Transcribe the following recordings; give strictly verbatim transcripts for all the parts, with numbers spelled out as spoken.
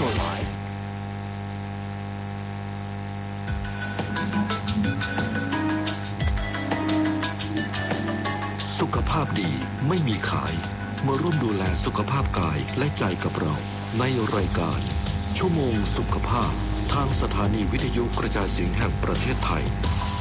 Metro Liveสุขภาพดีไม่มีขายมาร่วมดูแลสุขภาพกายและใจกับเราในรายการชั่วโมงสุขภาพทางสถานีวิทยุกระจายเสียงแห่งประเทศไทย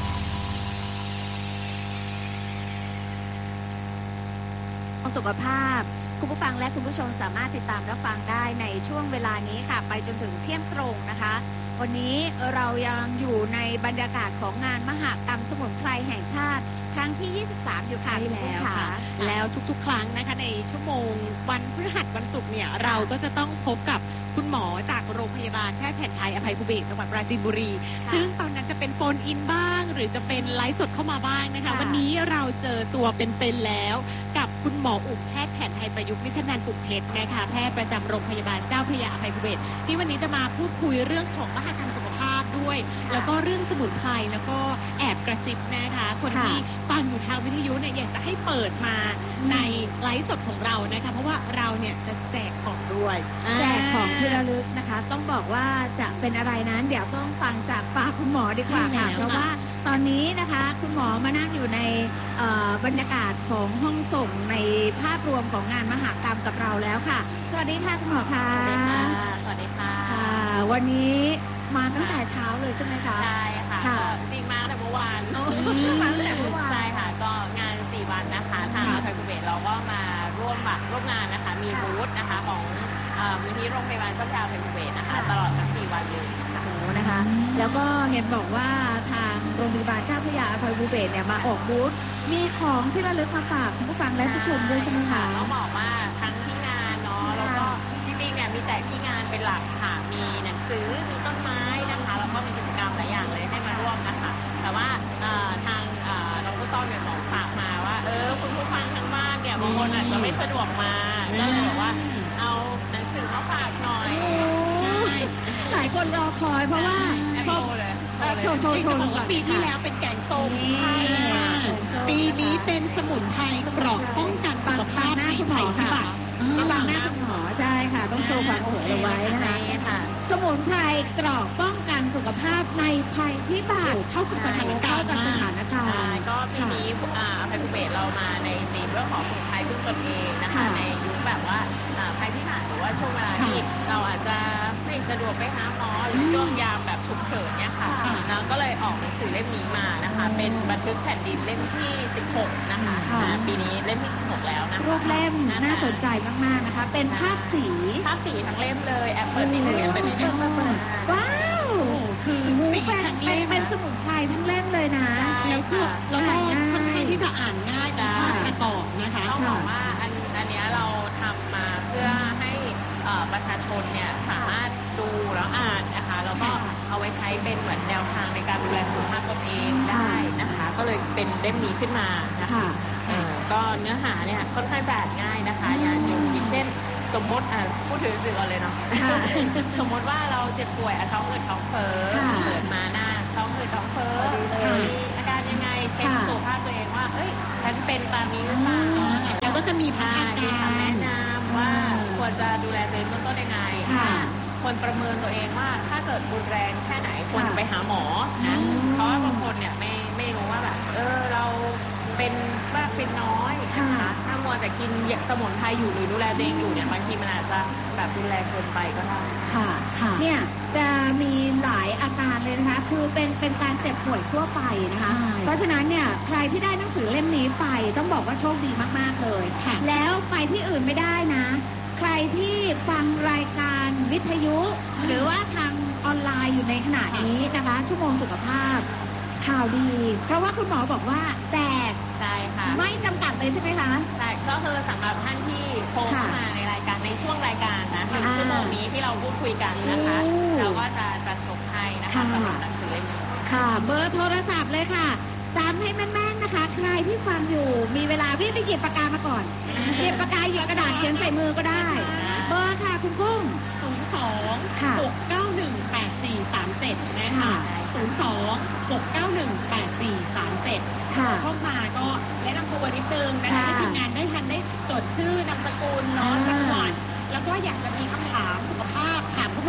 สุขภาพคุณผู้ฟังและคุณผู้ชมสามารถติดตามรับฟังได้ในช่วงเวลานี้ค่ะไปจนถึงเที่ยงตรงนะคะวันนี้เรายังอยู่ในบรรยากาศของงานมหกรรมสมุนไพรแห่งชาติครั้งที่ยี่สิบสามอยู่ค่ะแล้วค่ะแล้วทุกๆครั้งนะคะในชั่วโมงวันพฤหัสวันศุกร์เนี่ยเราก็จะต้องพบกับคุณหมอจากโรงพยาบาลแพทย์แผนไทยอภัยภูเบศรจังหวัดปราจีนบุรีซึ่งตอนนั้นจะเป็นโฟนอินบ้างหรือจะเป็นไลฟ์สดเข้ามาบ้างนะคะวันนี้เราเจอตัวเป็นๆแล้วกับคุณหมออุ๋มแพทย์แผนไทยประยุกต์นิชนันท์ ปุกเพชรนะคะแพทย์ประจำโรงพยาบาลเจ้าพระยาอภัยภูเบศรที่วันนี้จะมาพูดคุยเรื่องของมหกรรมสุขภาพด้วยแล้วก็เรื่องสมุนไพรแล้วก็แอบกระซิบนะคะคนที่ฟังอยู่ทางวิทยุเนี่ยอยากจะให้เปิดมาในไลฟ์สดของเรานะคะเพราะว่าเราเนี่ยจะแจกของด้วยแจกของที่ระลึกนะคะต้องบอกว่าจะเป็นอะไรนั้นเดี๋ยวต้องฟังจากปากคุณหมอดีกว่าค่ะเพราะว่าตอนนี้นะคะคุณหมอมานั่งอยู่ในบรรยากาศของห้องส่งในภาพรวมของงานมหกรรมกับเราแล้วค่ะสวัสดีค่ะคุณหมอค่ะสวัสดีค่ะสวัสดีค่ะวันนี้มาตั้งแต่เช้าเลยใช่ไหมคะใช่ค่ะจริงมาตั้งแต่เมื่อวานมาตั้งแต่เมื่อวานใช่ค่ะก็งานสี่วันนะคะทางอภัยภูเบศรเราก็มาร่วมแบบร่วมงานนะคะมีบูธนะคะของมูลที่โรงพยาบาลเจ้าพระยาอภัยภูเบศรนะคะตลอดทั้งสี่วันเลยโอ้นะคะแล้วก็เห็นบอกว่าทางโรงพยาบาลเจ้าพระยาอภัยภูเบศรเนี่ยมาออกบูธมีของที่ระลึกมาฝากคุณผู้ฟังและผู้ชมด้วยใช่ไหมคะต้องบอกว่าทั้งที่งานเนาะแล้วก็จริงๆเนี่ยมีแต่ที่งานเป็นหลักค่ะมีหนังสือมีต้นไม้นะคะแล้วก็มีกิจกรรมหลายอย่างเลยให้มาร่วมนะคะแต่ว่าทางน้องผู้ต้อนเนี่ยของฝากมาว่าเออคุณผู้ฟังทั้งบ้านเนี่ยบางคนอาจจะไม่สะดวกมาก็เลยบอกว่าเอาหนังสือมาฝากหน่อยใช่หลายคนรอคอยเพราะว่าโชว์เลยโชว์โชว์โชว์ปีที่แล้วเป็นแกงส้มปีนี้เป็นสมุนไพรกรอบป้องกันสุขภาพในภัยพิบัติบางหน้าคุณหมอใช่ค่ะต้องโชว์ความสวยเอาไว้นะคะสมุนไพรกรอบป้องกันสุขภาพในภัยพิบัติเข้ากับสถานการณ์สถานการณ์ก็ปีนี้อภัยภูเบศรเรามาในธีมเรื่องของสมุนไพรพึ่งตนเองนะคะในยุคแบบว่าภัยพิบัติหรือว่าช่วงเวลาที่เราอาจจะไม่สะดวกไปหาหมอหรือช่วงยามแบบฉุกเฉินเนี่ยค่ะเราก็เลยออกหนังสือเล่มนี้มานะคะเป็นบันทึกแผ่นดินเล่มที่สิบหกนะคะปีนี้เล่มที่สิบหกแล้วนะคะรูปเล่มน่าสนใจมากๆนะคะเป็นภาพสีภาพสีทั้งเล่มเลยแอบเปิดนิดนึงเป็นนิดนึงว้าวคือสีทั้งเล่มเป็นสมุนไพรทั้งเล่มเลยนะแล้วก็แล้วก็ค่อนข้างที่จะอ่านง่ายมีภาพประกอบนะคะต้องบอกว่าอันอันนี้เราทำมาเพื่อให้ประชาชนเนี่ยสามารถดูแล้วอ่านนะคะแล้วก็เอาไว้ใช้เป็นเหมือนแนวทางในการดูแลสุขภาพตนเองได้นะคะก็เลยเป็นเล่มนี้ขึ้นมานะคะก็เนื้อหาเนี่ยค่อนข้างจะอ่านง่ายนะคะอย่างอย่างเช่นสมมติอ่ะพูดถึงสื่อเลยเนาะสมมติว่าเราเจ็บป่วยท้องอืดท้องเฟ้อเกิดมาหน้าท้องอืดท้องเฟ้อมีอาการยังไงเช็คสุขภาพตัวเองว่าเอ้ยฉันเป็นตามนี้หรือเปล่าแล้วก็จะมีพามีคำแนะนำว่าควรจะดูแลตัวเองเบื้องต้นยังไงควรประเมินตัวเองว่าถ้าเกิดรุนแรงแค่ไหนควรจะไปหาหมอนะเพราะว่าบางคนเนี่ยไม่ไม่รู้ว่าแบบเออเราเป็นมากเป็นน้อยนะคะถ้ามัวแต่กินสมุนไพรอยู่หรือดูแลตัวเองอยู่เนี่ยบางทีมันอาจจะแบบรุนแรงเกินไปก็ได้ค่ะเนี่ยจะมีหลายอาการเลยนะคะคือเป็นเป็นการเจ็บป่วยทั่วไปนะคะเพราะฉะนั้นเนี่ยใครที่ได้หนังสือเล่มนี้ไปต้องบอกว่าโชคดีมากๆเลยแล้วไปที่อื่นไม่ได้นะใครที่ฟังรายการวิทยุหรือว่าทางออนไลน์อยู่ในขณะนี้นะคะชั่วโมงสุขภาพข่าวดีเพราะว่าคุณหมอบอกว่าแจกใช่ค่ะไม่จำกัดเลยใช่ไหมคะใช่ก็คือสำหรับท่านที่โทรเข้ามาในรายการในช่วงรายการนะหนึ่งชั่วโมงนี้ที่เราพูดคุยกันนะคะเราก็จะจัดส่งให้นะคะสำหรับหนังสือเล่มนี้ค่ะเบอร์โทรศัพท์เลยค่ะจำให้แม่นๆนะคะใครที่ฟังอยู่มีเวลาวิ่งไปหยิบปากกามาก่อนหยิบปากกาหยิบกระดาษเขียนใส่มือก็ได้เบอร์ค่ะคุณกุ้งศูนย์ สอง หก เก้า หนึ่ง แปด สี่ สาม เจ็ดนะคะศูนย์ สอง หก เก้า หนึ่ง แปด สี่ สาม เจ็ดเข้ามาก็แนะนำตัวนิดนึงนะคะให้ทีมงานได้ทันได้จดชื่อนามสกุลเนาะจังหวัดแล้วก็อยากจะมีคำถามสุขภาพถามพวก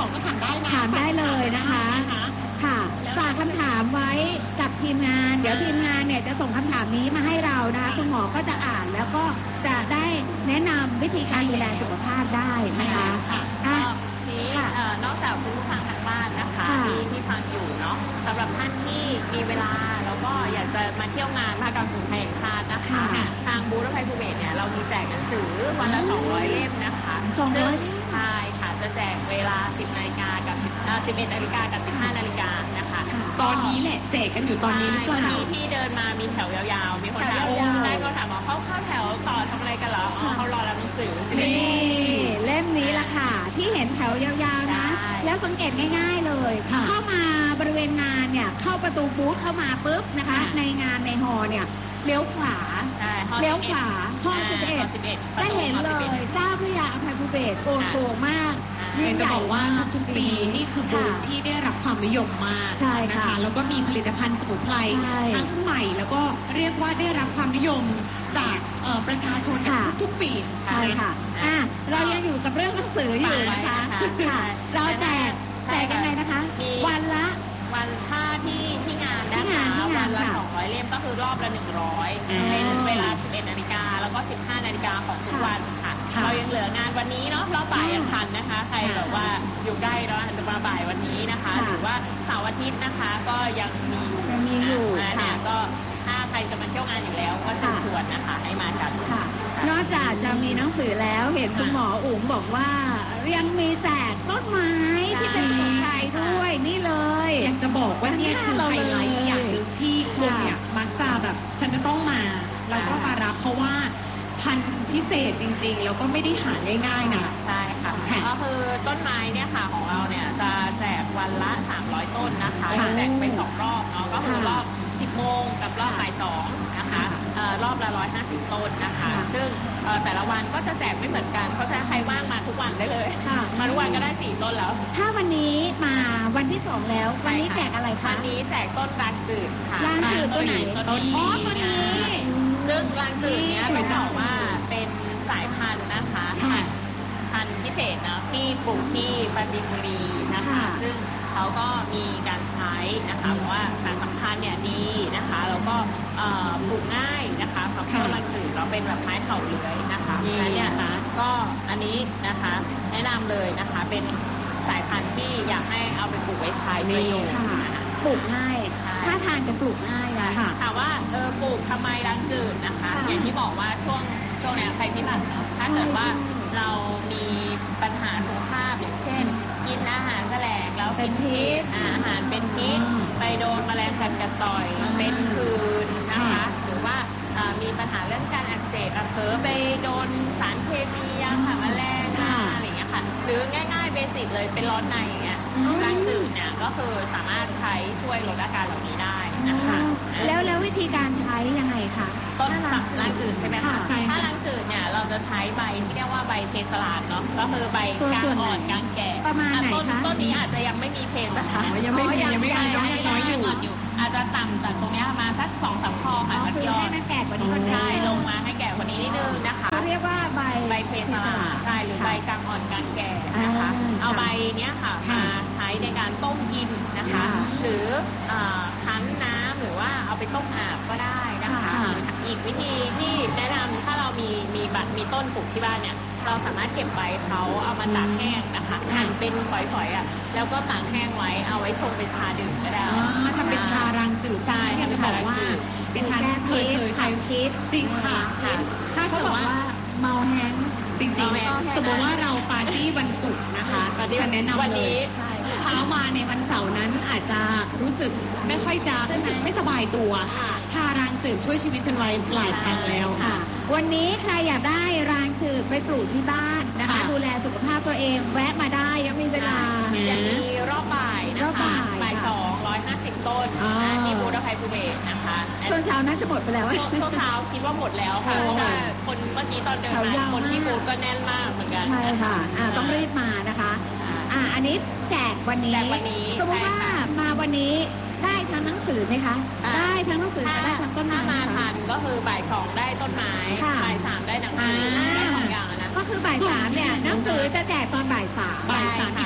บอกก็ถามได้นะถามได้เลยนะคะค่ะฝากคำถามไว้กับทีมงานเดี๋ยวทีมงานเนี่ยจะส่งคำถามนี้มาให้เรานะคะคุณหมอก็จะอ่านแล้วก็จะได้แนะนำวิธีการดูแลสุขภาพได้นะคะอ่ะนี้นอกจากคุณผู้ฟังทางบ้านนะคะที่ที่ฟังอยู่เนาะสำหรับท่านที่มีเวลาแล้วก็อยากจะมาเที่ยวงานมหกรรมสมุนไพรแห่งชาตินะคะทางบูธรถไฟภูเบศเนี่ยเรามีแจกหนังสือวันละสองร้อยเล่มนะคะซึ่งใช่ค่ะจะแจกเวลาสิบนาฬิกากับสิบเอ็ดนาฬิกากับสิบห้านาฬิกานะคะตอนนี้แหละแจกกันอยู่ตอนนี้หรือเปล่ามีที่เดินมามีแถวยาวๆมีคนถามคนแรกก็ถามว่าเขาเข้าแถวต่อทำอะไรกันเหรอเขารอรับหนังสือนี่เล่มนี้ละค่ะที่เห็นแถวยาวๆนะแล้วสังเกตง่ายๆเลยเข้ามาบริเวณงานเนี่ยเข้าประตูบูธเข้ามาปุ๊บนะคะในงานในฮอเนี่ยเลี้ยวขวาเลี้ยวขวาห้องสิบเอ็ดได้เห็นเลยเจ้าพระยาอภัยภูเบศรโอ้โหมากยิ่งจะบอกว่าทุกๆปีนี่คือบูธที่ได้รับความนิยมมากนะคะแล้วก็มีผลิตภัณฑ์สมุนไพรทั้งใหม่แล้วก็เรียกว่าได้รับความนิยมจากประชาชนทุกๆปีใช่ค่ะอ่ะเรายังอยู่กับเรื่องหนังสืออยู่นะคะค่ะเราแจกแจกยังไงนะคะวันละวันค่าที่ที่งานนะคะวันละสองร้อยเล่มก็คือรอบละหนึ่งร้อยเป็นเวลาสิบเอ็ดนาฬิกาแล้วก็สิบห้านาฬิกาของทุกวันค่ะเรายังเหลืองานวันนี้เนาะรอบบ่ายยังทันนะคะใครแบบว่าอยู่ใกล้เราจะมาบ่ายวันนี้นะคะหรือว่าเสาร์อาทิตย์นะคะก็ยังมีอยู่มีอยู่เนี่ยก็ถ้าใครจะมาเที่ยวงานอยู่แล้วก็เชิญชวนนะคะให้มากันค่ะนอกจากจะมีหนังสือแล้วเห็นคุณหมออุ๋มบอกว่ายังมีแจกต้นไม้ที่เป็นสมุนไพรด้วยนี่เลยอยากจะบอกว่าเนี่ยคือไฮไลท์อย่างหนึ่งที่คนเนี่ยมักจะแบบฉันจะต้องมาแล้วก็มารับเพราะว่าพันธุ์พิเศษจริงๆแล้วก็ไม่ได้หาง่ายๆนะใช่ค่ะก็คือต้นไม้เนี่ยค่ะของเราเนี่ยจะแจกวันละสามร้อยต้นนะคะแบ่งเป็นสองรอบเนาะก็คือรอบสิบโมงกับรอบบ่ายสองนะคะรอบละหนึ่งร้อยห้าสิบต้นนะคะซึ่งแต่ละวันก็จะแจกไม่เหมือนกันเพราะฉะนั้นใครว่างมาทุกวันได้เลยมาทุกวันก็ได้สี่ต้นแล้วถ้าวันนี้มาวันที่สองแล้ววันนี้แจกอะไรคะวันนี้แจกต้นรางจืดค่ะรางจืดตัวไหนต้นอ๋อตัวนี้ซึ่งรางจืดเนี้ยต้องบอกว่าเป็นสายพันธุ์นะคะพันธุ์พิเศษนะที่ปลูกที่ปราจีนบุรีนะคะซึ่งเขาก็มีการใช้นะคะเพราะว่าสารสัมพันธ์เนี่ยดีนะคะแล้วก็ปลูกง่ายนะคะสำหรับต้นรางจืดเราเป็นแบบไม้เถาเลื้อยนะคะแล้วเนี่ยก็อันนี้นะคะแนะนำเลยนะคะเป็นสายพันธุ์ที่อยากให้เอาไปปลูกไว้ใช้ประโยชน์ปลูกง่ายถ้าทานจะปลูกง่ายนะถามว่าเออปลูกทำไมรางจืดนะคะอย่างที่บอกว่าช่วงช่วงนี้ภัยพิบัติเนาะถ้าเกิดว่าเรามีปัญหาสุขภาพอย่างเช่นกินอาหารแสลงแล้วเป็นพิษอาหารเป็นพิษไปโดนแมลงสัตว์กัดต่อยเป็นผื่นนะคะหรือว่ามีปัญหาเรื่องการอักเสบเผลอไปโดนสารเคมียาฆ่าแมลงอะไรอย่างเงี้ยค่ะหรือง่ายๆเบสิกเลยเป็นร้อนในอย่างเงี้ยรางจืดเนี่ยก็คือสามารถใช้ช่วยลดอาการเหล่านี้ได้นะคะแล้วแล้ววิธีการใช้ยังไงคะต้นสับรางจืดใช่ไหมคะถ้ารางจืดเนี่ยเราจะใช้ใบที่เรียกว่าใบเพสลาดเนาะก็คือใบกลางอ่อนกลางแก่ประมาณไหนคะต้นนี้อาจจะยังไม่มีเพสลาดยังไม่ยังไม่ยังไม่น้อยอยู่อาจจะต่ำจากตรงนี้มาสักสองสามข้อค่ะจากยอดให้มันแก่กว่านี้ก็ได้ลงมาให้แก่กว่านี้นิดนึงนะคะเรียกว่าใบใบเพสลาดใช่หรือใบกลางอ่อนกลางแก่นะคะเอาใบเนี้ยค่ะมาใช้ในการต้มกินนะคะหรือคั้นน้ำหรือว่าเอาไปต้มอาบก็ได้นะคะอีกวิธีที่แนะนำถ้าเรามีมีบัตรมีต้นปลูกที่บ้านเนี่ยเราสามารถเก็บใบเขาเอามาตากแห้งนะคะหั่นเป็นฝอยๆอ่ะแล้วก็ตากแห้งไว้เอาไว้ชงเป็นชาดื่มก็ได้ทำเป็นชารางจืดใช่ทำเป็นชารางจืดเป็นชาเคยเคยใช้พิษจริงค่ะถ้าเขาบอกว่าเมาแห้งจริงๆสมมติว่าเราปาร์ตี้วันศุกร์นะคะฉันแนะนำเลยเช้ามาในวันเสาร์นั้นอาจจะรู้สึกไม่ค่อยจะรู้สึกไม่สบายตัวชารางจืดช่วยชีวิตฉันไว้หลายครั้งแล้วค่ะวันนี้ใครอยากได้รางจืดไปปลูกที่บ้านนะคะดูแลสุขภาพตัวเองแวะมาได้ยังมีเวลายังมีรอบบ่ายนะคะบ่ายสองร้อยห้าสิบต้นที่บูธรถไฟภูเบศรนะคะช่วงเช้าน่าจะหมดไปแล้วช่วงเช้าคิดว่าหมดแล้วค่ะเพราะว่าคนเมื่อกี้ตอนเดินมาคนที่บูธก็แน่นมากเหมือนกันใช่ค่ะต้องรีบมานะคะอ่าอันนี้แจกวันนี้สมมติว่ามาวันนี้ได้ทั้งหนังสือไหมคะได้ทั้งหนังสือได้ทั้งต้นไม้ถ้ามาทันก็คือบ่ายสองได้ต้นไม้บ่ายสามได้หนังสือได้สองอย่างนะก็คือบ่ายสามเนี่ยหนังสือจะแจกตอนบ่ายสามบ่ายสามอีกรอบนึง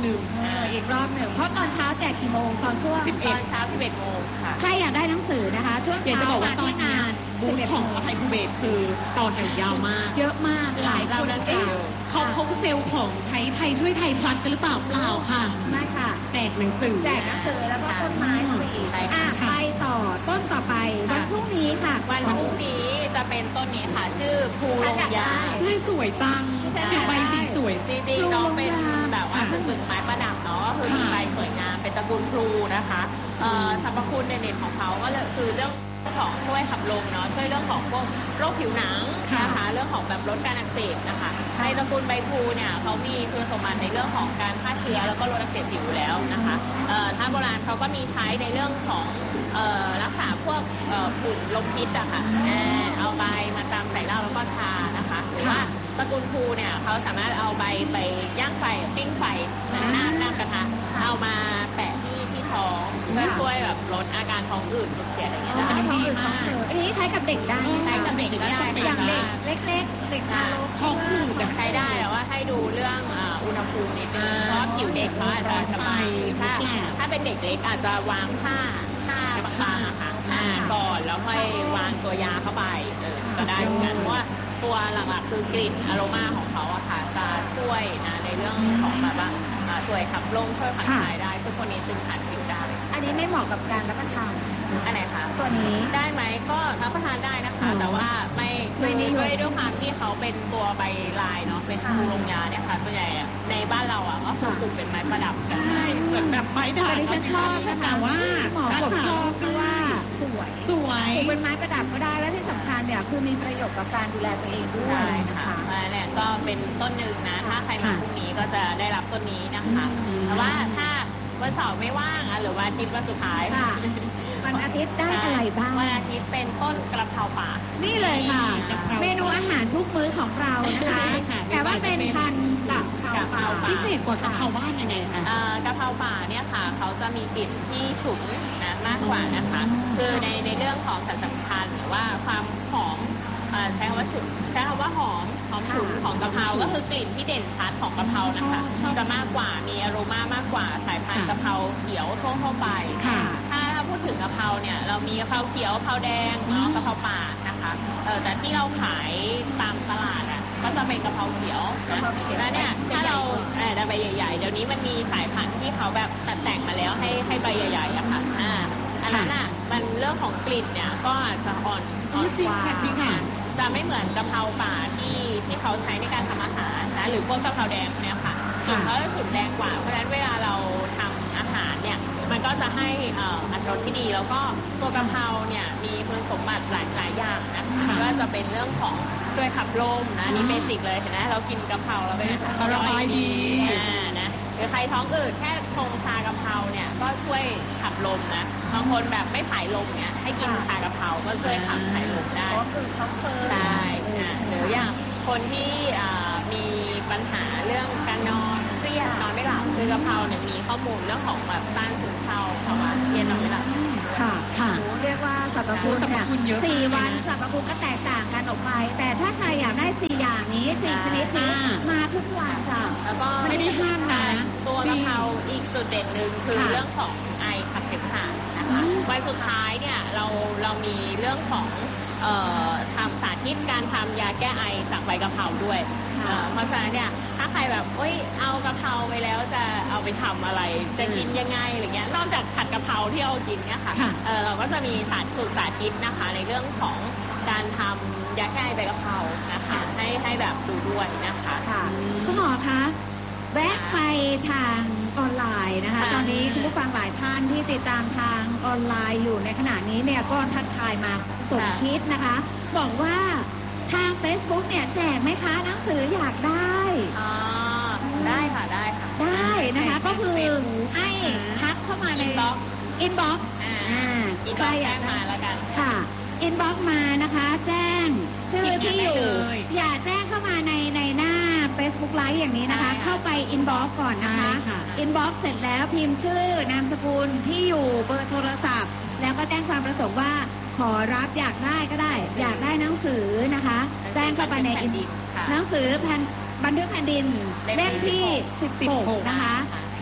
นึ่งเอออีกรอบหนึ่งเพราะตอนเช้าแจกกี่โมงตอนช่วงตอนเช้าสิบเอ็ดโมงค่ะใครอยากได้หนังสือนะคะ ช่วงเดี๋ยวเช้าจะบอกว่าตอนที่นี้งานบูธของไทยภูเบศคือต่อแถวยาวมากเยอะมากหลายคนเราเอ๊ะเซลล์เขาเขาเซลล์ของใช้ไทยช่วยไทยพลัดกันหรือเปล่าเปล่าค่ะไม่ค่ะแจกหนังสือแจกหนังสือแล้วก็ต้นไม้ฟรีใช่ค่ะอ่ะไปต่อต้นต่อไปวันพรุ่งนี้ค่ะวันพรุ่งนี้จะเป็นต้นนี้ค่ะ ชื่อภูลงยาใช่สวยจังใช่สีใบสีสวยจริงๆน้องเป็นแบบว่าคือกึ่งไม้ประดับเนาะก็คือมีค่ะใบสวยงามเป็นตระกูลพลูนะคะเอ่อสรรพคุณเด่นๆของเขาก็เลยคือเรื่องของช่วยขับลมเนาะช่วยเรื่องของพวกโรคผิวหนังนะคะเรื่องของแบบลดการอักเสบนะคะในตระกูลใบพลูเนี่ยเขามีคุณสมบัติในเรื่องของการฆ่าเชื้อแล้วก็ลดอักเสบผิวอยู่แล้วนะคะเอ่อถ้าโบราณเขาก็มีใช้ในเรื่องของเอ่อรักษาพวกเอ่อผื่นลมพิษอะค่ะเอ่อเอาใบมาตำใส่เหล้าแล้วก็ทานะคะหรือว่าตระกูลพลูเนี่ยเขาสามารถเอาใบไปย่างไฟปิ้งไฟหน้าหน้ากระทะเอามาแปะที่ที่ท้องเพื่อช่วยแบบลดอาการท้องอืดจุกเสียดอะไรอย่างเงี้ยอ๋อได้ท้องอืดท้องเฟ้ออันนี้ใช้กับเด็กได้ไหมใช้กับเด็กก็ได้อย่างเด็กเล็กๆ เด็กทารกท้องผูกใช้ได้แต่ว่าให้ดูเรื่องอ่าอุณหภูมินิดนึงเพราะว่าผิวเด็กเขาอาจจะสบายถ้าถ้าเป็นเด็กเล็กอาจจะวางผ้าผ้าบางๆอะค่ะอ่าก่อนแล้วค่อยวางตัวยาเข้าไปเออก็ได้เหมือนกันเพราะว่าตัวหลักๆคือกลิ่นอโรมาของเขาอะค่ะจะช่วยนะในเรื่องของแบบว่าอ่าช่วยขับลมช่วยผ่อนคลายได้ซึ่งคนนี้ซึมผ่านผิวได้อันนี้ไม่เหมาะกับการรับประทานอันไหนคะตัวนี้ได้ไหมก็รับประทานได้นะคะ แต่ว่าไม่ไม่นิยมด้วยด้วยความที่เขาเป็นตัวใบลายเนาะเป็นภูลงยาเนี่ยค่ะส่วนใหญ่อะในบ้านเราอ่ะก็คือปลูกเป็นไม้ประดับใช่ใช่เหมือนแบบไม้ด่างแต่ดิฉันชอบนะคะแต่ว่าหมอผมชอบเพราะว่าสวยสวยปลูกเป็นไม้ประดับก็ได้และที่สำคัญเนี่ยคือมีประโยชน์กับการดูแลตัวเองด้วยใช่นะค่ะคะอ่าเนี่ยก็เป็นต้นหนึ่งนะ ถ้าใครมาค่ะพรุ่งนี้ก็จะได้รับต้นนี้นะคะอืมแต่ว่าถ้าวันเสาร์ไม่ว่างอ่ะหรือวันอาทิตย์วันสุดท้ายค่ะ วันอาทิตย์ได้อะไรบ้างวันอาทิตย์เป็นต้นกระเพราป่านี่เลยค่ะกะเพราเมนูอาหารทุกมื้อของเรานะคะใช่ค่ะแต่ว่าเป็นพันธุ์กะเพราป่าพิเศษกว่ากะเพราบ้านยังไงคะเอ่อกะเพราป่าเนี่ยค่ะเขาจะมีกลิ่นที่ฉุนนะมากกว่านะคะอืมคือในในเรื่องของสารสำคัญหรือว่าความหอมเอ่อใช้คำว่าฉุนใช้คำว่าหอมหอมฉุนของกะเพราก็คือกลิ่นที่เด่นชัดของกะเพรานะคะจะมากกว่ามีอโรมามากกว่าสายพันธุ์กะเพราเขียวทั่วๆไปค่ะถ้าถ้าพูดถึงกะเพราเนี่ยเรามีกะเพราเขียวกะเพราแดงเนาะกะเพราป่านะคะเออแต่ที่เราขายตามตลาดอ่ะก็จะเป็นกะเพราเขียวนะแล้วเนี่ยถ้าเราเออใบใหญ่ๆเดี๋ยวนี้มันมีสายพันธุ์ที่เขาแบบตัดแต่งมาแล้วให้ให้ใบใหญ่ๆอะค่ะอ่าอันนั้นอ่ะมันเรื่องของกลิ่นเนี่ยก็อาจจะอ่อนอ่อนจริงกว่าค่ะจริงค่ะจะไม่เหมือนกะเพราป่าที่ที่เขาใช้ในการทำอาหารนะหรือพวกกะเพราแดงเนี่ยค่ะกลิ่นเขาจะฉุนแดงกว่าเพราะฉะนั้นเวลาเราทำอาหารเนี่ยมันก็จะให้เอ่ออรรถรสที่ดีแล้วก็ตัวกะเพราเนี่ยมีคุณสมบัติหลายหลายอย่างนะคะค่ะไม่ว่าจะเป็นเรื่องของช่วยขับลมนะอันนี่เบสิกเลยเห็นไหมเรากินกะเพราเราเป็นระบายดีอ่านะหรือใครท้องอืดแค่ชงชากะเพราเนี่ยก็ช่วยขับลมนะบางคนแบบไม่ผายลมเนี่ยให้กินชากะเพราก็ช่วยขับผายลมได้ท้องอืดท้องเฟ้อใช่อ่ะหรืออย่างคนที่อ่ามีปัญหาเรื่องการนอนเครียดนอนไม่หลับคือกะเพราเนี่ยมีข้อมูลเรื่องของแบบต้านซึมเศร้าภาวะเครียดนอนไม่หลับค่ะค่ะโอ้เรียกว่าสรรพคุณสรรพเนี่ยคุณเยอะสี่มากเลยนะวันสรรพคุณก็แตกต่างกันออกไป แต่ถ้าใครอยากได้สี่อย่างนี้สี่ชนิดนี้อ่ามาทุกวันจ้ะแล้วก็ไม่ได้ห้ามนะตัวจริกะงเพราอีกจุดเด่นหนึ่งคือค่ะเรื่องของไอขับเสมหะนะคะอืมวันสุดท้ายเนี่ยเราเรามีเรื่องของเอ่อทำสาธิตการทำยาแก้ไอจากใบกะเพราด้วยค่ะเอ่อเพราะฉะนั้นเนี่ยถ้าใครแบบเอ้ยเอากะเพราไปแล้วจะเอาไปทำอะไร จะกินยังไงอะไรเงี้ยนอกจากผัดกะเพราที่เรากินเนี่ยค่ะค่ะเอ่อเราก็จะมีสาสูตรสาธิตนะคะในเรื่องของการทำยาแก้ไอใบกะเพรานะคะให้ให้แบบดูด้วยนะคะค่ะคุณหมอคะแวะไปทางออนไลน์นะคะค่ะตอนนี้คุณผู้ฟังหลายท่านที่ติดตามทางออนไลน์อยู่ในขณะนี้เนี่ยก็ทักทายมาสมคิดนะคะ บอกว่าทาง Facebook เนี่ยแจกไหมคะหนังสืออยากได้อ๋อได้ค่ะได้ค่ะได้นะคะใช่ก็คือ Facebook ให้ทักเข้ามาใน inbox อินบ็อกอ่าอ่าอีกใครรอบอแจ้ยากงได้มาแล้วกันค่ะอินบ็อกมานะคะ แจ้งชื่อที่อยู่ชิมกันได้เลยอย่าแจ้งเข้ามาในในหน้า Facebook Live อย่างนี้นะคะใช่ค่ะเข้าไปอินบ็อกก่อนนะคะใช่ค่ะอินบ็อกเสร็จแล้วพิมพ์ชื่อนามสกุลที่อยู่เบอร์โทรศัพท์ แล้วก็แจ้งความประสงค์ว่าขอรับอยากได้ก็ได้ อยากได้หนังสือนะคะ แจ้งเข้าไปในแผ่นดินค่ะหนังสือแผ่นบันทึกแผ่นดินเล่เล่มมที่ที่ สิบหก นะคะค่ะคุณ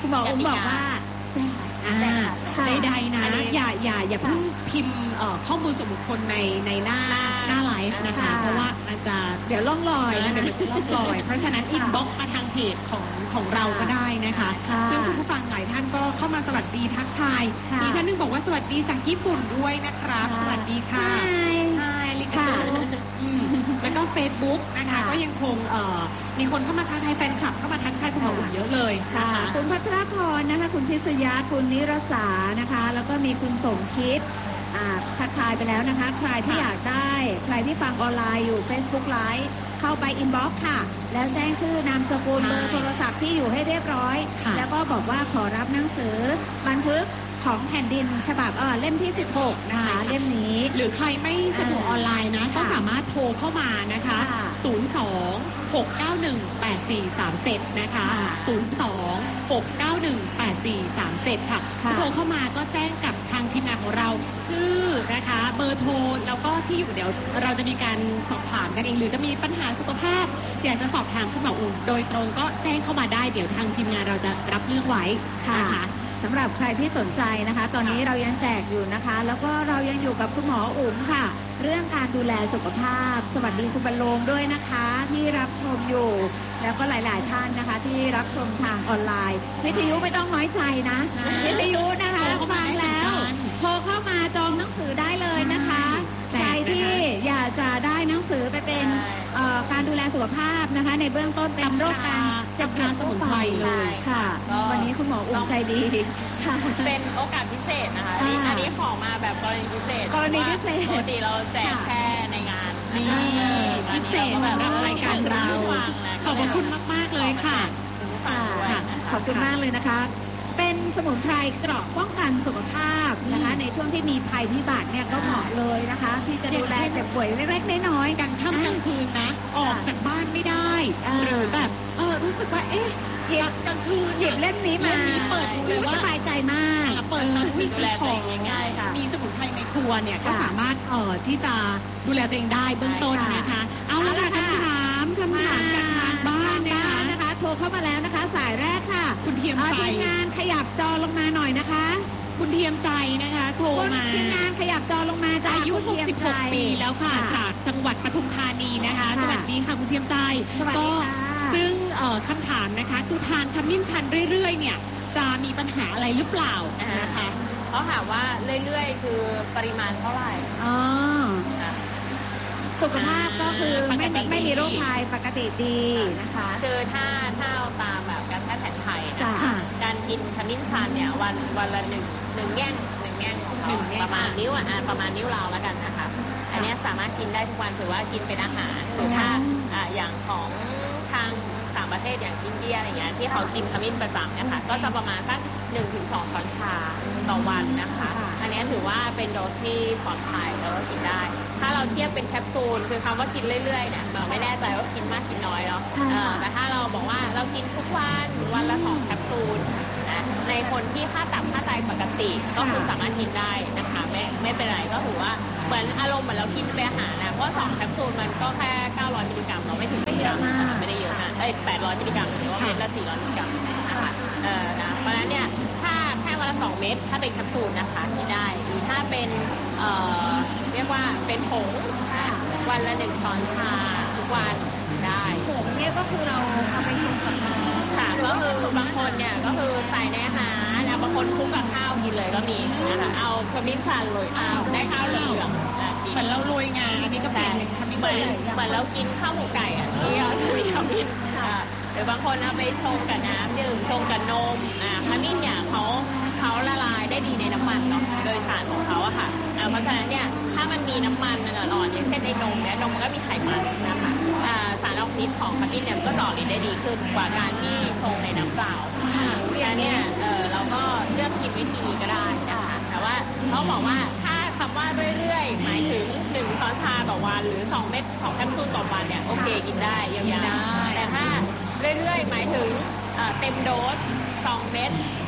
คุณหมออุ้มบอกว่าใดๆนะอย่าอย่าอย่าเพิ่งพิมพ์ข้อมูลส่วนบุคคลในในหน้าหน้าไลฟ์นะคะเพราะว่ามันจะเดี๋ยวล่องลอยนะเดี๋ยวมันจะล่องลอยเพราะฉะนั้นอินบ็อกซ์มาทางเพจของของเราก็ได้นะคะซึ่งคุณผู้ฟังหลายท่านก็เข้ามาสวัสดีทักทายมีท่านนึงบอกว่าสวัสดีจากญี่ปุ่นด้วยนะครับสวัสดีค่ะไฮลิกาแล้วก็ Facebook นะคะก็ยังคงมีคนเข้ามาทักทายแฟนคลับเข้ามาทักทายคุณหมออุ่นเยอะเลยค่ะคุณพัทรพรนะคะคุณทิศยาคุณนิรสานะคะแล้วก็มีคุณสมคิดทักทายไปแล้วนะคะใครที่อยากได้ใครที่ฟังออนไลน์อยู่ Facebook Live เข้าไปอินบ็อกซ์ค่ะแล้วแจ้งชื่อนามสกุลเบอร์โทรศัพท์ที่อยู่ให้เรียบร้อยแล้วก็บอกว่าขอรับหนังสือบันทึกของแผ่นดินฉบับเออเล่มที่สิบหกนะคะเล่มนี้หรือใครไม่สะดวกออนไลน์นะก็สามารถโทรเข้ามานะคะศูนย์ สอง หก เก้า หนึ่ง แปด สี่ สาม เจ็ดนะคะศูนย์ สอง หก เก้า หนึ่ง แปด สี่ สาม เจ็ดค่ะโทรเข้ามาก็แจ้งกับทางทีมงานของเราชื่อนะคะเบอร์โทรแล้วก็ที่อยู่เดี๋ยวเราจะมีการสอบถามกันเองหรือจะมีปัญหาสุขภาพอยากจะสอบถามคุณหมออุ่นโดยตรงก็แจ้งเข้ามาได้เดี๋ยวทางทีมงานเราจะรับเรื่องไว้นะคะสำหรับใครที่สนใจนะคะตอนนี้เรายังแจกอยู่นะคะแล้วก็เรายังอยู่กับคุณหมออุ๋มค่ะเรื่องการดูแลสุขภาพสวัสดีคุณบรรโลมด้วยนะคะที่รับชมอยู่แล้วก็หลายๆท่านนะคะที่รับชมทางออนไลน์วิทยุไม่ต้องน้อยใจนะวิทยุนะคะฟังแล้วโทรเข้ามาจองหนังสือได้เลยนะคะใครที่อยากจะได้หนังสือไปเป็นการดูแลสุขภาพนะคะในเบื้องต้นเป็นโรคการเจ็บป่วยสมุนไพรเลยค่ะวันนี้คุณหมออุ่นใจดีเป็นโอกาสพิเศษนะคะอันนี้อันนี้ขอมาแบบกรณีพิเศษกรณีพิเศษปกติเราแจกแค่ในงานนี่พิเศษสำหรับรายการเราขอบคุณมากๆเลยค่ะขอบคุณมากเลยนะคะเป็นสมุนไพรเกราะป้องกันสุขภาพนะคะในช่วงที่มีภัยพิบัติเนี่ยก็เหมาะเลยนะคะที่จะดูแลเจ็บป่วยเล็กๆน้อยๆกลางค่ำกลางคืนนะออกจากบ้านไม่ได้หรือแบบเออรู้สึกว่าเอ๊ะหยิบกลางคืนหยิบเล่มนี้มาเปิดดูเลยว่าสบายใจมากเปิดมาวิ่งดูแลตัวเองง่ายๆค่ะมีสมุนไพรในครัวเนี่ยก็สามารถเอ่อที่จะดูแลตัวเองได้เบื้องต้นนะคะเอาละค่ะคำถามคำถามจากทางบ้านนะคะโทรเข้ามาแล้วนะคะสายแรกค่ะคุณเทียมใจทีมงานขยับจอลงมาหน่อยนะคะคุณเทียมใจนะคะโทรมาทีมงานขยับจอลงมาจากอายุหกสิบหกปีแล้วค่ะจากจังหวัดปทุมธานีนะคะสวัสดีค่ะคุณเทียมใจก็ซึ่งคำถามนะคะคือทานขมิ้นชันเรื่อยๆเนี่ยจะมีปัญหาอะไรหรือเปล่านะคะเขาถามว่าเรื่อยๆคือปริมาณเท่าไหร่อ๋อสุขภาพก็คือไม่ไม่มีโรคภัยปกติดีนะคะคือถ้าถ้าเอาตามแบบการแพทย์แผนไทยนะคะการกินขมิ้นชันเนี่ยวันวันละหนึ่งหนึ่งแง่งหนึ่งแง่งของเขาประมาณนิ้วอ่ะประมาณนิ้วเราแล้วกันนะคะอันนี้สามารถกินได้ทุกวันถือว่ากินเป็นอาหารหรือถ้าอย่างของทางต่างประเทศอย่างอินเดียอะไรเงี้ยที่เขากินขมิ้นประจำเนี่ยค่ะก็จะประมาณสัก หนึ่งถึงสอง ช้อนชาต่อวันนะคะอันนี้ถือว่าเป็นโดสที่ปลอดภัยแล้วก็กินได้ถ้าเราเทียบเป็นแคปซูลคือคำว่ากินเรื่อยๆเนี่ยเราไม่แน่ใจว่ากินมากกินน้อยเนาะแต่ถ้าเราบอกว่าเรากินทุกวันวันละสองแคปซูลนะในคนที่ค่าตับค่าไตปกติก็คือสามารถกินได้นะคะไม่ไม่เป็นไรก็ถือว่าเหมือนอารมณ์เหมือนเรากินเป็นอาหารนะเพราะสองแคปซูลมันก็แค่เก้าร้อยมิลลิกรัมเราไม่ถึงไม่เยอะมากไม่ได้เยอะนะเอ้ยแปดร้อยมิลลิกรัมหรือว่าเม็ดละสี่ร้อยมิลลิกรัมนะคะเออนะเพราะฉะนั้นเนี่ยถ้าแค่วันละสองเม็ดถ้าเป็นแคปซูลนะคะกินได้หรือถ้าเป็นเอ่อเรียกว่าเป็นผงวันละหนึ่งช้อนชาทุกวันได้ผงเนี่ยก็คือเราเอาไปชงกับน้ำค่ะก็คือบางคนเนี่ยก็คือใส่ในอาหารนะบางคนคลุกกับข้าวกินเลยก็มีนะคะเอาขมิ้นชันโรยข้าวได้ข้าวเหลืองๆเหมือนเราโรยงาอันนี้ก็เป็นขมิ้นชันเหมือนเรากินข้าวหมูไก่อ่ะที่เราจะมีขมิ้นหรือบางคนเอาไปชงกับน้ำดื่มชงกับนมอ่าขมิ้นเนี่ยเขาเขาละลายได้ดีในน้ำมันเนาะโดยสารของเขาอะค่ะเพราะฉะนั้นเนี่ยถ้ามันมีน้ำมันมันอ่อนอย่างเช่นในนมเนี่ยนมมันก็มีไขมันนะคะสารออกฤทธิ์ของขมิ้นเนี่ยก็จะออกฤทธิ์ได้ดีขึ้นกว่าการที่ชงในน้ำเปล่าดังนั้นเนี่ยเราก็เลือกกินวิธีนี้ก็ได้นะคะแต่ว่าเขาบอกว่าถ้าคำว่าเรื่อยๆหมายถึงหนึ่งช้อนชาต่อวันหรือสองเม็ดของแคปซูลต่อวันเนี่ยโอเคกินได้ยาวๆแต่ถ้าเรื่อยๆหมายถึงเต็มโดสสองเม็ด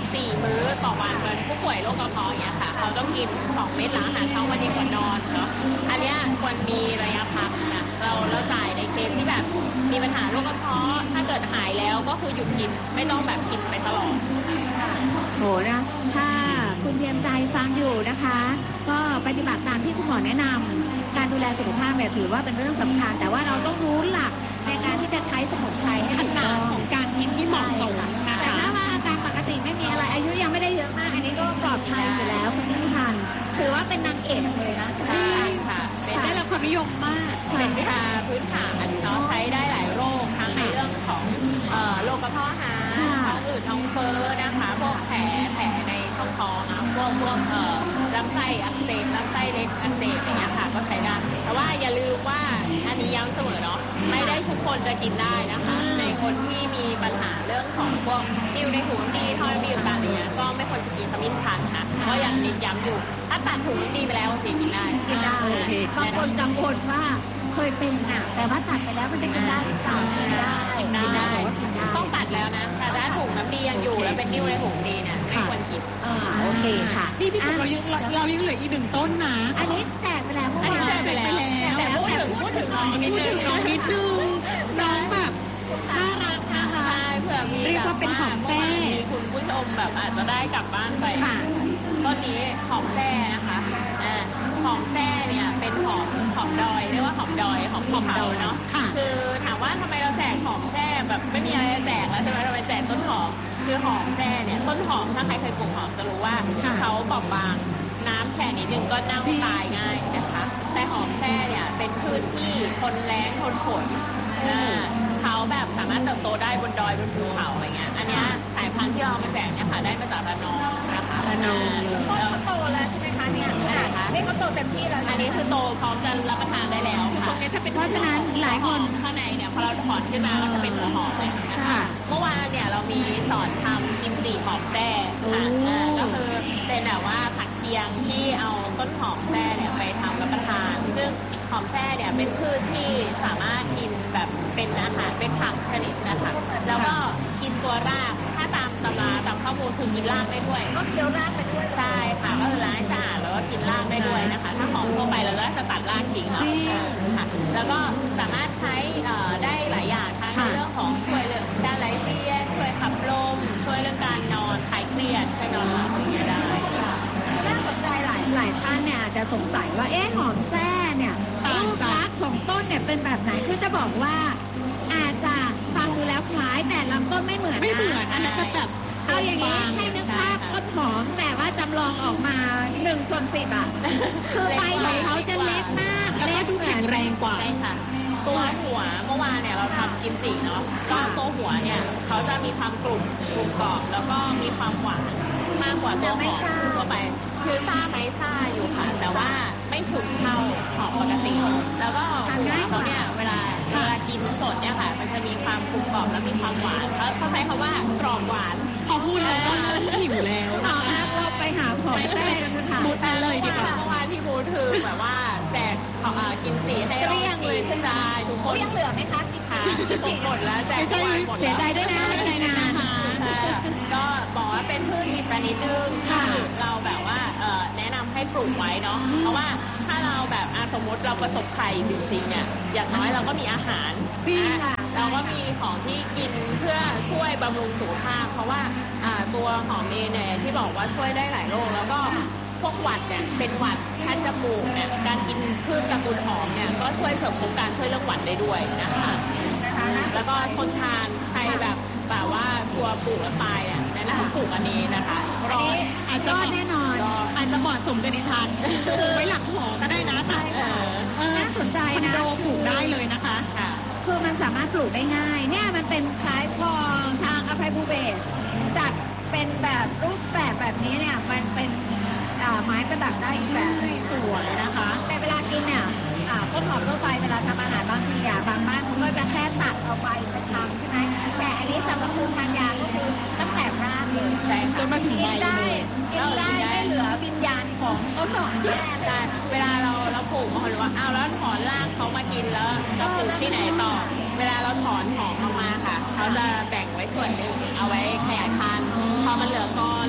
สี่มื้อต่อวันเหมือนผู้ป่วยโรคกระเพาะอย่างเงี้ยค่ะเขาต้องกินสองเม็ดหลังอาหารเช้าวันดีกว่านอนเนาะอันเนี้ยควรมีระยะพักนะเราเราจ่ายในเคสที่แบบมีปัญหาโรคกระเพาะถ้าเกิดหายแล้วก็คือหยุดกินไม่ต้องแบบกินไปตลอดโหนะถ้าคุณเทียมใจฟังอยู่นะคะก็ปฏิบัติตามที่คุณหมอแนะนำการดูแลสุขภาพเนี่ยถือว่าเป็นเรื่องสำคัญแต่ว่าเราต้องรู้หลักในการที่จะใช้สมุนไพรให้ถูกต้องของการกินที่เหมาะสมนะคะแต่ถ้าว่าอาการปกติไม่มีอะไรอายุยังไม่ได้เยอะมากอันนี้ก็ปลอดภัยอยู่แล้วคุณยิ่งชันถือว่าเป็นนางเอกเลยนะใช่ค่ะเป็นได้รับความนิยมมากเป็นยาพื้นฐานเนาะใช้ได้หลายโรคทั้งในเรื่องของโรคกระเพาะอาหารท้องอืดท้องเฟ้อนะคะพวกแผลแผลในช่องท้องนะพวกพวกลำไส้อักเสบลำไส้เล็กอักเสบอย่างเงี้ยค่ะก็ใช้ได้แต่ว่าอย่าลืมว่าอันนี้ย้ำเสมอเนาะไม่ได้ทุกคนจะกินได้นะคะในคนที่มีปัญหาเรื่องของพวกนิ่วในถุงน้ำดีท่อน้ำดีต่างๆอย่างเงี้ยก็ไม่ควรจะกินขมิ้นชันนะเพราะอย่างนี้ย้ำอยู่ถ้าตัดถุงน้ำดีไปแล้วสิกินได้กินได้บางคนกังวลว่าเคยเป็นน่ะแต่ว่าตัดไปแล้วมันจะกินได้หรือเปล่ากินได้กินได้ต้องตัดแล้วนะแต่ถ้าถุงน้ำดียังอยู่แล้วเป็นนิ่วในถุงดีเนี่ยไม่ควรกินโอเคค่ะนี่พี่เรายังเรายังเหลืออีกหนึ่งต้นนะอันนี้แจกไปแล้วเมื่อวานแจกไปแล้วแต่พูดถึงพูดถึงน้องนิดนึงน้องนิดนึงน้องแบบน่ารักนะคะใช่เผื่อมีเรียกว่าเป็นหอมแท้มีคุณผู้ชมแบบอาจจะได้กลับบ้านไปต้นนี้หอมแท้นะคะหอมแท้เนี่ยเป็นหอมหอมดอยเรียกว่าหอมดอยหอมหอมดอยเนาะคือถามว่าทำไมเราแจกหอมแท้แบบไม่มีอะไรจะแจกแล้วใช่ไหมทำไมแจกต้นหอมคือหอมแท้เนี่ยต้นหอมถ้าใครเคยปลูกหอมจะรู้ว่าเขาบอบบางน้ำแช่นิดนึงก็เน่าตายง่ายนะคะแต่หอมแท้เนี่ยเป็นพืชที่ทนแล้งทนฝนเขาแบบสามารถเติบโตได้บนดอยบนภูเขาอะไรเงี้ยอันนี้สายพันธุ์ที่เรามาแจกเนี่ยค่ะได้มาจากระนองนะคะระนองเขาโตแล้วใช่ไหมคะเนี่ยนะคะนี่เขาโตเต็มที่แล้วอันนี้คือโตพร้อมจะรับประทานได้แล้วค่ะเพราะฉะนั้นหลายคนข้างในเนี่ยพอเราถอนขึ้นมาก็จะเป็นหัวหอมเลยนะคะเมื่อวานเนี่ยเรามีสอนทำกิมจิหอมแท้ค่ะก็คือเป็นแบบว่าผักเคียงที่เอาต้นหอมแท้เนี่ยไปทำรับประทานซึ่งหอมแท้เนี่ยเป็นพืชที่สามารถกินแบบเป็นอาหารเป็นผักชนิดนะคะแล้วก็กินตัวรากถ้าตามตำราตามข้อมูลคือกินรากได้ด้วยก็เคี้ยวรากไปด้วยใช่ค่ะก็คือล้างให้สะอาดแล้วก็กินรากได้ด้วยนะคะถ้าหอมทั่วไปเราก็จะตัดรากทิ้งเนาะค่ะแล้วก็สามารถใช้ได้หลายอย่างทั้งในเรื่องของช่วยเรื่องการไหลเวียนช่วยขับลมช่วยเรื่องการนอนคลายเครียดช่วยนอนหลับอย่างเงี้ยได้น่าสนใจหลายหลายท่านเนี่ยอาจจะสงสัยว่าเอ๊ะหอมแท้เนี่ยรูปลักษณ์ของต้นเนี่ยเป็นแบบไหนคือจะบอกว่าอาจจะฟังดูแล้วคล้ายแต่ลำต้นไม่เหมือนไม่เหมือนอันนั้นจะแบบเอาอย่างนี้ให้นึกภาพต้นหอมแต่ว่าจำลองออกมาหนึ่งส่วนสิบอ่ะคือใบของเขาจะเล็กมากและดูแข็งแรงกว่าใช่ค่ะตัวหัวเมื่อวานเนี่ยเราทำกิมจิเนาะก็ตัวหัวเนี่ยเขาจะมีความกรุบกรุบกรอบแล้วก็มีความหวานมากกว่าตัวหอมทั่วไปคือซ่าไหมซ่าอยู่ค่ะแต่ว่าไม่ฉุนเท่าหอมปกติแล้วก็หัวเขาเนี่ยเวลาเวลากินสดเนี่ยค่ะมันจะมีความกรุบกรอบและมีความหวานเขาเขาใช้คำว่ากรอบหวานพอพูดแล้วก็เริ่มหิวแล้วนะคะเราไปหาหอมแท้กันค่ะบูธเลยดีกว่าเมื่อวานที่บูธคือแบบว่าแจกกินสีให้เราเลยใช่ไหมทุกคนยังเหลือไหมคะกินสีหมดแล้วแจกหมดเสียใจด้วยนะใจนานก็บอกว่าเป็นพืชอีกชนิดนึงที่เราแบบว่าแนะนำให้ปลูกไว้เนาะเพราะว่าถ้าเราแบบสมมติเราประสบภัยจริงๆเนี่ยอย่างน้อยเราก็มีอาหารจริงเราก็มีของที่กินเพื่อช่วยบำรุงสุขภาพเพราะว่าตัวหอมเองเนี่ยที่บอกว่าช่วยได้หลายโรคแล้วก็พวกหวัดเนี่ยเป็นหวัดคัดจมูกเนี่ยการกินพืชตระกูลหอมเนี่ยก็ช่วยเสริมภูมิการช่วยเรื่องหวัดได้ด้วยนะคะแล้วก็ทนทานใครแบบแบบว่าตัวปลูกแล้วตายเนี่ยแนะนำปลูกอันนี้นะคะอันนี้อาจจะแน่นอนอาจจะเหมาะสมกับดิฉันปลูกไว้หลังหอก็ได้นะน่าสนใจนะคอนโดปลูกได้เลยนะคะคือมันสามารถปลูกได้ง่ายเนี่ยมันเป็นคล้ายพอทางอภัยภูเบศจัดเป็นแบบรูปแบบแบบนี้เนี่ยมันเป็นไม้ประดับได้อีกแบบสวยนะคะแต่เวลากินเนี่ยต้นหอมทั่วไปเวลาทำอาหารบางทีอ่ะบางบ้านเขาก็จะแค่ตัดเอาไปไปทำใช่ไหมแต่อันนี้สำหรับคุณทานยาก็คือตั้งแต่รากเลยจนมาถึงใบเลยกินได้ไม่เหลือวิญญาณของต้นหอมแท้เลยเวลาเราเราปลูกเขาหรือว่าเอาแล้วถอนรากเขามากินแล้วจะปลูกที่ไหนต่อเวลาเราถอนหอมออกมาค่ะเขาจะแบ่งไว้ส่วนหนึ่งเอาไว้ขยายพันธุ์พอมันเหลือกอ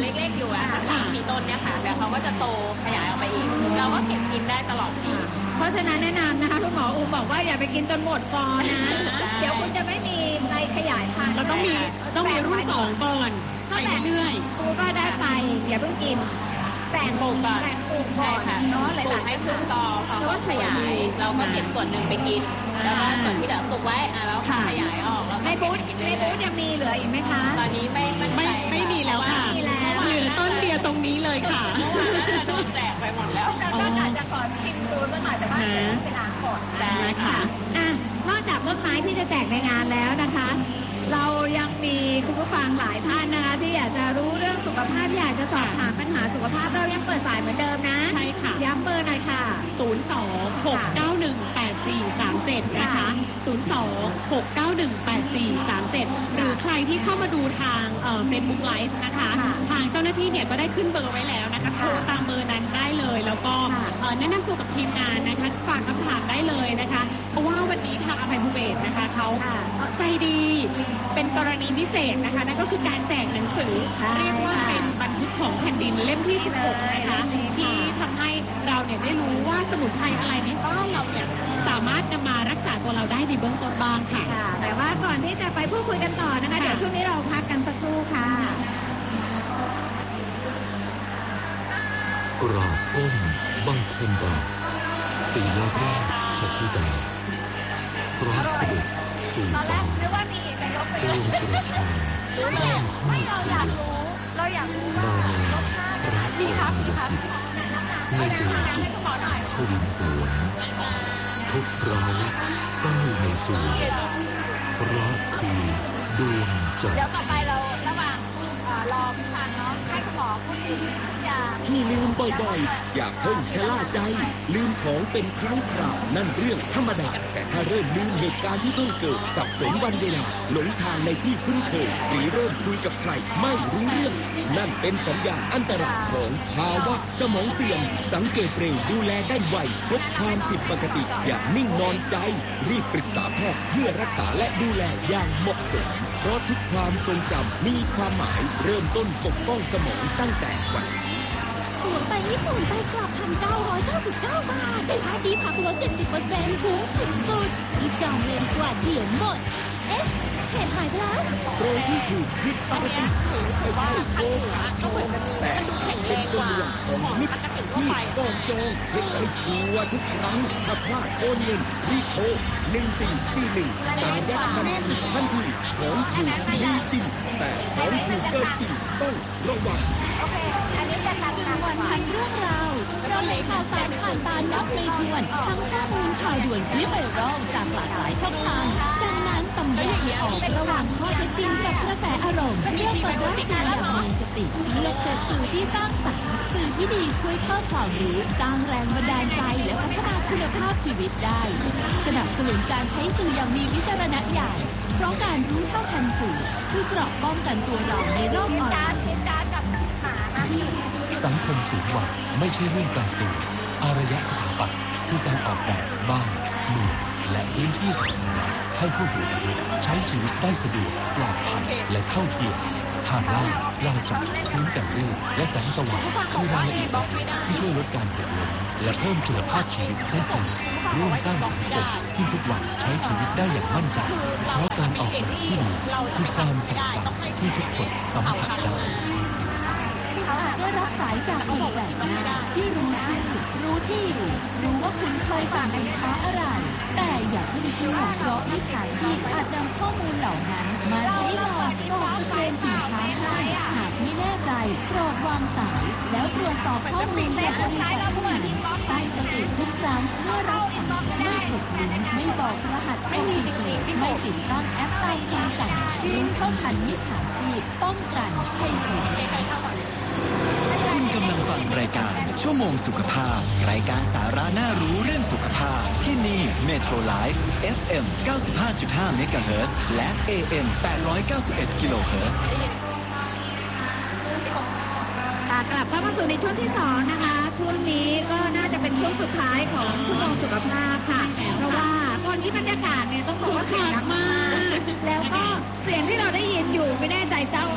ค่ะเดี๋ยวเขาก็จะโตขยายออกไปอีกเราก็เก็บกินได้ตลอดปีเพราะฉะนั้นแนะนำนะคะคุณหมออูบอกว่าอย่าไปกินจนหมดก่อนนะเดี๋ยวคุณจะไม่มีใบขยายพันธุ์เราต้องมีต้องมีรุ่นสองก่อนไปเรื่อยสมมติว่าได้ไปอย่าเพิ่งกินแบ่งปลูกก่อนแบ่งปลูกก่ใช่อนค่ะเนาะหปลูลาก ยๆให้ขึ้นกอพอเขาขยายเราก็เก็บส่วนหนึ่งไปกินแล้วก็ส่วนที่เหลือปลูกไว้อ่ะแล้วขยายออกแล้วในก็บูธกินในเรื่บูอยธยังมีเหลืออีกไหมคะๆตอนนี้ไม่มั่นๆใจไม่ไม่มีแล้วค่ะไม่มีแล้วเหลือต้นเดียวตรงนี้เลยค่ะเมื่อวานน่าจะโดนแจกไปหมดแล้วแล้วก็อาจจะขอชิมดูสักหน่อยแต่ว่าเดี๋ยวไปล้างก่อนได้นะคะอ่ะนอกจากต้นไม้ที่จะแจกในงานแล้วนะคะ เรายังมีคุณผู้ฟังหลายท่านนะคะ ที่อยากจะรู้เรื่องสุขภาพอยากจะสอบถามปัญหาสุขภาพเรายังเปิดสายเหมือนเดิมนะใช่ค่ะย้ำเบอร์หน่อยค่ะศูนย์ สอง หก เก้า หนึ่ง แปด สี่ สาม เจ็ด นะคะ ศูนย์ สอง หก เก้า หนึ่ง แปด สี่ สาม เจ็ด หรือใครที่เข้ามาดูทางเฟซบุ๊กไลฟ์นะคะค่ะทางเจ้าหน้าที่เนี่ยก็ได้ขึ้นเบอร์ไว้แล้วนะคะโทรตามเบอร์นั้นได้เลย แล้วก็ค่ะเอ่อแนะนำตัวกับทีมงานนะคะ ฝากคำถามได้เลยนะคะ เพราะว่าวันนี้ทางอภัยภูเบศรนะคะเขาค่ะใจดี เป็นกรณีพิเศษนะคะ นั่นก็คือการแจกหนังสือใช่เรียกว่าเป็นบันทึกของแผ่นดินเล่มที่ สิบหก นะคะใช่ค่ะที่ทำให้เราเนี่ยได้รู้ว่าสมุนไพรอะไรในบ้านเราเนี่ยสามารถนำมารักษาตัวเราได้ในเบื้องต้นบ้างค่ะค่ะ แต่ว่าก่อนที่จะไปพูดคุยกันต่อนะคะค่ะเดี๋ยวช่วงนี้เราพักกันสักครู่ค่ะกราบก้มบังคมบาทปีละแรกชะทิดาพระเสด็จสู่ตอนแรฟ้ากนึกว่ามีอีกจะยกไปโดเลยยประชาร่างห้าเราปีอยากรู้ เราอยากรู้นาว่านาพระกรณียกิจในดวงจิตทวินหวนทุกเราเศร้าในส่วนพระคือดวงใจเดี๋ยวต่อไปเราระหว่างเอ่อรอพี่พันเนาะให้คุณหมอพูดถึงยาที่ลืมบ่อยๆ อย่าเพิ่งชะล่าใจ ลืมของเป็นครั้งคราวนั่นเรื่องธรรมดา แต่ถ้าเริ่มลืมเหตุการณ์ที่เพิ่งเกิดสับสนวันเวลาหลงทางในที่คุ้นเคยหรือเริ่มคุยกับใครไม่รู้เรื่อง นั่นเป็นสัญญาณอันตรายของภาวะสมองเสื่อมสังเกตเร็วดูแลได้ไวพบความผิดปกติอย่านิ่งนอนใจ รีบปรึกษาแพทย์เพื่อรักษาและดูแลอย่างเหมาะสมเพราะทุกความทรงจำมีความหมายเริ่มต้นปกป้องสมองตั้งแต่วันนี้ตั๋วไปญี่ปุ่นไปกลับ หนึ่งพันเก้าร้อยเก้าสิบเก้า บาทได้ค่าดีพักลด เจ็ดสิบเปอร์เซ็นต์ คุ้มสุดๆรีบจองเลยดีกว่าเดี๋ยวหมด เอ๊ะเหตุหายไปแล้วโปรที่ถูกยึดปกติไม่ใช่โกงชงแต่เป็นตัวอย่างของมิจฉาชีพก่อนจองเช็คให้ชัวร์ทุกครั้งถ้าพลาดโอนเงินรีบโทรหนึ่งสี่สี่หนึ่งตามยัดบัญชีทันทีของถูกมีจริง แต่ของถูกเกินจริงต้องระวังโอเค อันนี้จะทำหตามวันวัพันนเรื่องราวเราเห็นข่าวสารผ่านตานับไม่ถ้วน ทั้งข้อมูลข่าวด่วนคลิปไวรัลจากหลากหลายช่องทาง ดังนั้นตำรวจให้ออกระหว่างข้อเท็จจริงกับกระแสอารมณ์เลือกเปิดรับสื่ออย่างมีสติเลือกเสพสื่อที่สร้างสรรค์สื่อที่ดีช่วยเพิ่มความรู้สร้างแรงบันดาลใจและพัฒนาคุณภาพชีวิตได้ สนับสนุนการใช้สื่ออย่างมีวิจารณญาณเพราะการรู้เท่าทันสื่อคือเกราะป้องกันตัวเราในโลกออนไลจานน์กินจานกับหมานะพี่สังคมสูงวัยไม่ใช่เรื่องไกลตัวอารยสถาปัตย์คือการออกแบบบ้านเมืองและพื้นที่สาธารณะให้ผู้สูงอายุใช้ชีวิตได้สะดวกปลอดภัยและเท่าเทียมทางลาดลานจอดพื้นกันลื่นและแสงสว่างคือรายละเอียดที่ช่วยลดการหกล้มและเพิ่มคุณภาพชีวิตได้จริงร่วมสร้างสังคมที่ทุกวันใช้ชีวิตได้อย่างมั่นใจเพราะการออกแบบที่ดีคือความใส่ใจที่ทุกคนสัมผัสได้หากได้รับสายจากอีกแบบหน้าที่รู้ชื่อรู้ที่อยู่รู้ว่าคุณเคยสั่งสินค้าอะไร แต่อย่าเพิ่งเชื่อเพราะมิจฉาชีพอาจนำข้อมูลเหล่านั้น มาใช้หลอกหลอกจะเกณฑ์สินค้าให้หากไม่แน่ใจโปรดวางสาย แล้วตรวจสอบข้อมูลจากบริษัทผู้นี้ตั้งสติทุกครั้งเมื่อรับสายไม่กดลิงก์ไม่บอกรหัสไม่มีจริงๆไม่ติดตั้งแอปตามคำสั่งรู้เท่าทันมิจฉาชีพป้องกันให้สูงคุณกำลังฟังรายการชั่วโมงสุขภาพ รายการสาระน่ารู้เรื่องสุขภาพ ที่นี่ Metro Life เอฟ เอ็ม เก้าสิบห้าจุดห้า เมกะเฮิรตซ์ และ เอ เอ็ม แปดร้อยเก้าสิบเอ็ด กิโลเฮิรตซ์ค่ะกลับเข้ามาสู่ในช่วงที่สองนะคะ ช่วงนี้ก็น่าจะเป็นช่วงสุดท้ายของชั่วโมงสุขภาพค่ะ เพราะว่าตอนนี้บรรยากาศเนี่ยต้องบอกว่าเสียงดังมาก แล้วก็เสียงที่เราได้ยินอยู่ไม่แน่ใจเจ้าเจ้า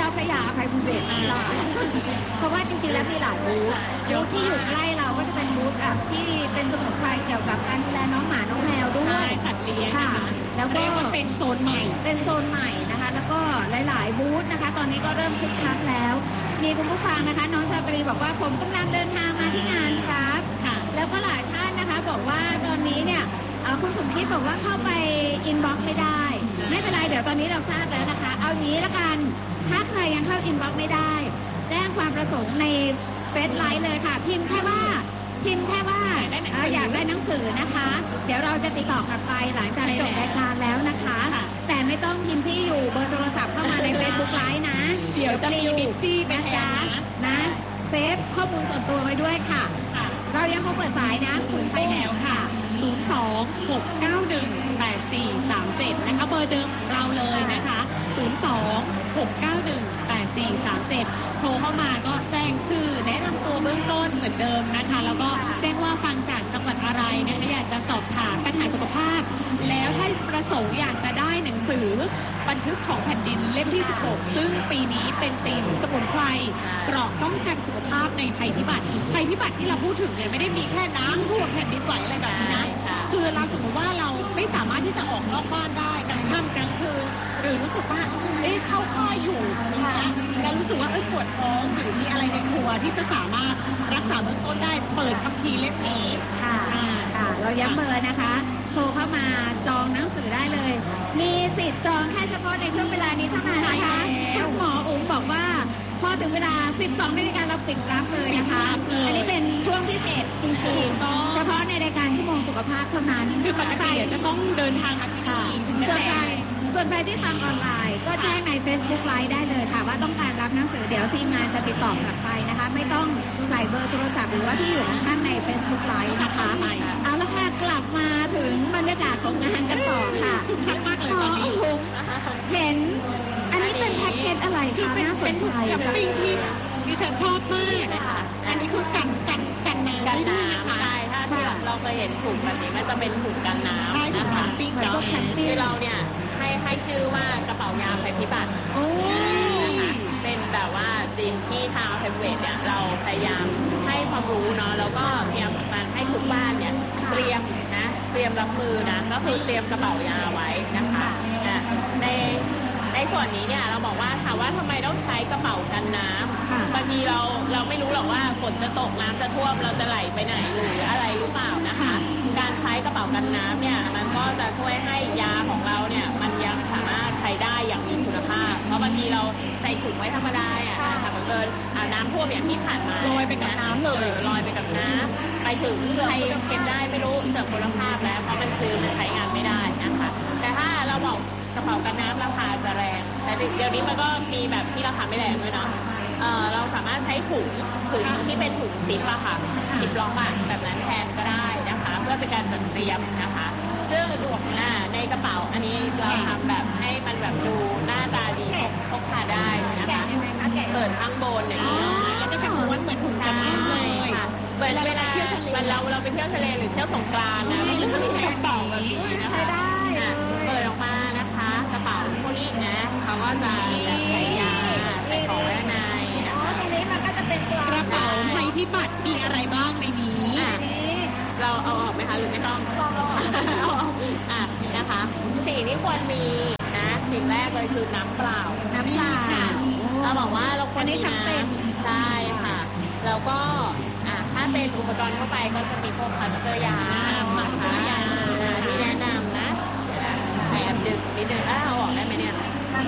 พระยาอภัยภูเบศรเราเพราะว่าจริงๆแล้วมีหลายบูธบูธที่อยู่ใกล้เราก็จะเป็นบูธแบบที่เป็นสมุนไพรเกี่ยวกับการดูแลน้องหมาน้องแมวด้วยสัตว์เลี้ยงค่ะแล้วก็เป็นโซนใหม่เป็นโซนใหม่นะคะแล้วก็หลายๆบูธนะคะตอนนี้ก็เริ่มคึกคักแล้วมีคุณผู้ฟังนะคะน้องชาตรีบอกว่าผมกำลังเดินทางมาที่งานครับแล้วก็หลายท่านนะคะบอกว่าตอนนี้เนี่ยคุณสมคิดบอกว่าเข้าไปอินบ็อกซ์ไม่ได้ไม่เป็นไรเดี๋ยวตอนนี้เราทราบแล้วนะคะเอางี้ละกันถ้าใครยังเข้าอินบ็อกซ์ไม่ได้แจ้งความประสงค์ในเฟซไลน์เลยค่ะพิมพ์แค่ว่าพิมพ์แค่ว่าอยากได้หนังสือนะคะเดี๋ยวเราจะติดต่อกลับไปหลังจากจบรายการแล้วนะคะแต่ไม่ต้องพิมพ์ที่อยู่เบอร์โทรศัพท์เข้ามาในเฟซบุ๊กไลน์นะเดี๋ยวจะมีบิตจี้ไปแทนนะเซฟข้อมูลส่วนตัวไว้ด้วยค่ะเรายังคงเปิดสายนะคุณใช่แล้วค่ะศูนย์ สอง หก เก้า หนึ่ง แปด สี่ สาม เจ็ดนะคะเบอร์เดิมเราเลยนะคะศูนย์ สอง หก เก้า หนึ่ง แปด สี่ สาม เจ็ดโทรเข้ามาก็แจ้งชื่อแนะนำตัวเบื้องต้นเหมือนเดิมนะคะแล้วก็แจ้งว่าฟังจากจังหวัดอะไรนะคะอยากจะสอบถามปัญหาสุขภาพแล้วถ้าประสงค์อยากจะได้หนังสือบันทึกของแผ่นดินเล่มที่สิบหกซึ่งปีนี้เป็นธีมสมุนไพรเกราะป้องกันสุขภาพในภัยพิบัติภัยพิบัติที่เราพูดถึงเนี่ยไม่ได้มีแค่น้ำท่วมแผ่นดินไหวอะไรแบบนี้นะคือเราสมมติว่าเราไม่สามารถที่จะออกนอกบ้านได้กลางค่ำกลางคืนหรือรู้สึกว่าเอ๊ะเข้าค่ายอยู่นะแล้วรู้สึกว่าเอ้ยปวดท้องหรือมีอะไรในครัวที่จะสามารถรักษาเบื้องต้นได้เปิดคัมภีร์เล่มนี้ค่ะค่ะเราย้ำเบอร์นะคะโทรเข้ามาจองหนังสือได้เลยมีสิทธิ์จองแค่เฉพาะในช่วงเวลานี้เท่านั้นนะคะคุณหมออุ๋มบอกว่าพอถึงเวลาสิบสองนาฬิกาเราปิดรับเลยนะคะอันนี้เป็นช่วงพิเศษจริงๆเฉพาะในรายการชั่วโมงสุขภาพเท่านั้นคือปกติจะต้องเดินทางมาที่นี่ส่วนใครส่วนใครที่ฟังออนไลน์ก็แจ้งใน Facebook Live ได้เลยค่ะว่าต้องการรับหนังสือเดี๋ยวทีมงานจะติดต่อกลับไปนะคะไม่ต้องใส่เบอร์โทรศัพท์หรือว่าที่อยู่ข้างใน Facebook Live นะคะเอาละค่ะกลับมาถึงบรรยากาศของงานกันต่อค่ะคึกคักมากเลยตอนนี้เห็นอันนี้เป็นแพ็กเกจอะไรคะน่าสนใจกับปิ้งที่ดิฉันชอบมากนะคะอันนี้คือกันกันกันน้ำกันน้ำใช่ถ้าที่เราเคยเห็นถุงแบบนี้มันจะเป็นถุงกันน้ำนะคะปิ้งเหมือนพวกแคมปิ้งเราเนี่ยให้ให้ชื่อว่ากระเป๋ายาภัยพิบัตินะคะเป็นแบบว่าสิ่งที่ทางเพจเวทเนี่ยเราพยายามให้ความรู้เนาะแล้วก็พยายามมาให้ทุกบ้านเนี่ยเตรียมนะเตรียมรับมือนะก็คือเตรียมกระเป๋ายาไว้นะคะในในส่วนนี้เนี่ยเราบอกว่าถามว่าทำไมต้องใช้กระเป๋ากันน้ำบางทีเราเราไม่รู้หรอกว่าฝนจะตกน้ำจะท่วมเราจะไหลไปไหนหรืออะไรหรือเปล่านะคะการใช้กระเป๋ากันน้ำเนี่ยมันก็จะช่วยให้ยาของเราเนี่ยมันยังสามารถใช้ได้อย่างมีคุณภาพเพราะบางทีเราใส่ถุงไว้ธรรมดาอ่ะถ้าเกิดน้ำท่วมอย่างที่ผ่านมาลอยไปกับน้ำเลยลอยไปกับน้ำไปถึงใช้เก็บได้ไม่รู้เสื่อมคุณภาพแล้วเพราะมันชื้นมันใช้งานไม่ได้นะคะแต่ถ้าเราบอกกระเป๋ากันน้ำราคาจะแรงแต่เดี๋ยวนี้มันก็มีแบบที่ราคาไม่แรงด้วยเนาะเอ่อเราสามารถใช้ถุงถุงที่เป็นถุงซิปอะค่ะซิปล็อกอะแบบนั้นแทนก็ได้นะคะเพื่อเป็นการจัดเตรียมนะคะซึ่งดูอ่าในกระเป๋าอันนี้เราทำแบบให้มันแบบดูหน้าตาดีพกพาได้นะคะเปิดข้างบนอย่างนี้แล้วก็จะม้วนเหมือนถุงกันน้ำเลยค่ะเวลาเวลาเราเราไปเที่ยวทะเลหรือเที่ยวสงกรานต์นะเราก็ใช้กระเป๋าแบบนี้นะคะใช้ได้เปิดออกมานะคะกระเป๋าพวกนี้นะเขาก็จะใส่ยาใส่ของไว้ในนะคะตรงนี้มันก็จะเป็นกระเป๋าภัยพิบัติมีอะไรบ้างในนี้เราเอาออกไหมคะหรือไม่ต้องเอาอ่ะนะคะสิ่งที่ควรมีนะสิ่งแรกเลยคือน้ำเปล่าน้ำเปล่าเราบอกว่าเราควรมีน้ำใช่ค่ะแล้วก็อ่ะถ้าเป็นอุปกรณ์เข้าไปก็จะมีพวกพลาสเตอร์ยามาสเตอร์ยาที่แนะนำนะแอบดึงนิดนึงเอาออกได้ไหมเนี่ยอ่ะ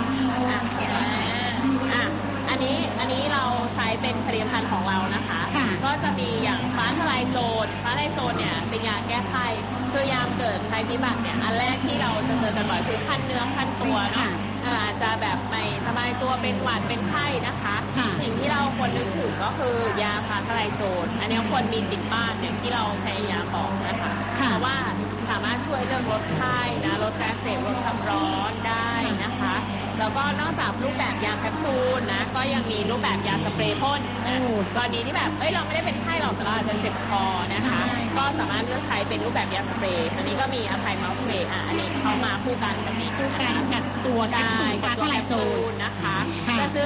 อ่ะอันนี้อันนี้เราใช้เป็นผลิตภัณฑ์ของเรานะคะก็จะมีอย่างฟ้าทลายโจรฟ้าทลายโจรเนี่ยเป็นยาแก้ไข้คือยามเกิดภัยพิบัติเนี่ยอันแรกที่เราจะเจอกันบ่อยคือคันเนื้อคันตัวเนาะอาจจะแบบไม่สบายตัวเป็นหวัดเป็นไข้นะคะสิ่งที่เราควรนึกถึงก็คือยาฟ้าทลายโจรอันนี้ควรมีติดบ้านอย่างที่เราพยายามบอกนะคะเพราะว่าสามารถช่วยเรื่องลดไข้นะลดการเสพลดความร้อนได้นะคะแล้วก็นอกจากรูปแบบยาแคปซูลนะก็ยังมีรูปแบบยาสเปรย์พ่นนะกรณีที่แบบเอ้ยเราไม่ได้เป็นไข้หรอกแต่เราอาจจะเจ็บคอนะคะก็สามารถเลือกใช้เป็นรูปแบบยาสเปรย์อันนี้ก็มีอภัยเมาส์สเปรย์อ่ะอันนี้เข้ามาคู่กันแบบนี้คู่กันกับตัวได้กับตัวแคปซูลนะคะจะซื้อ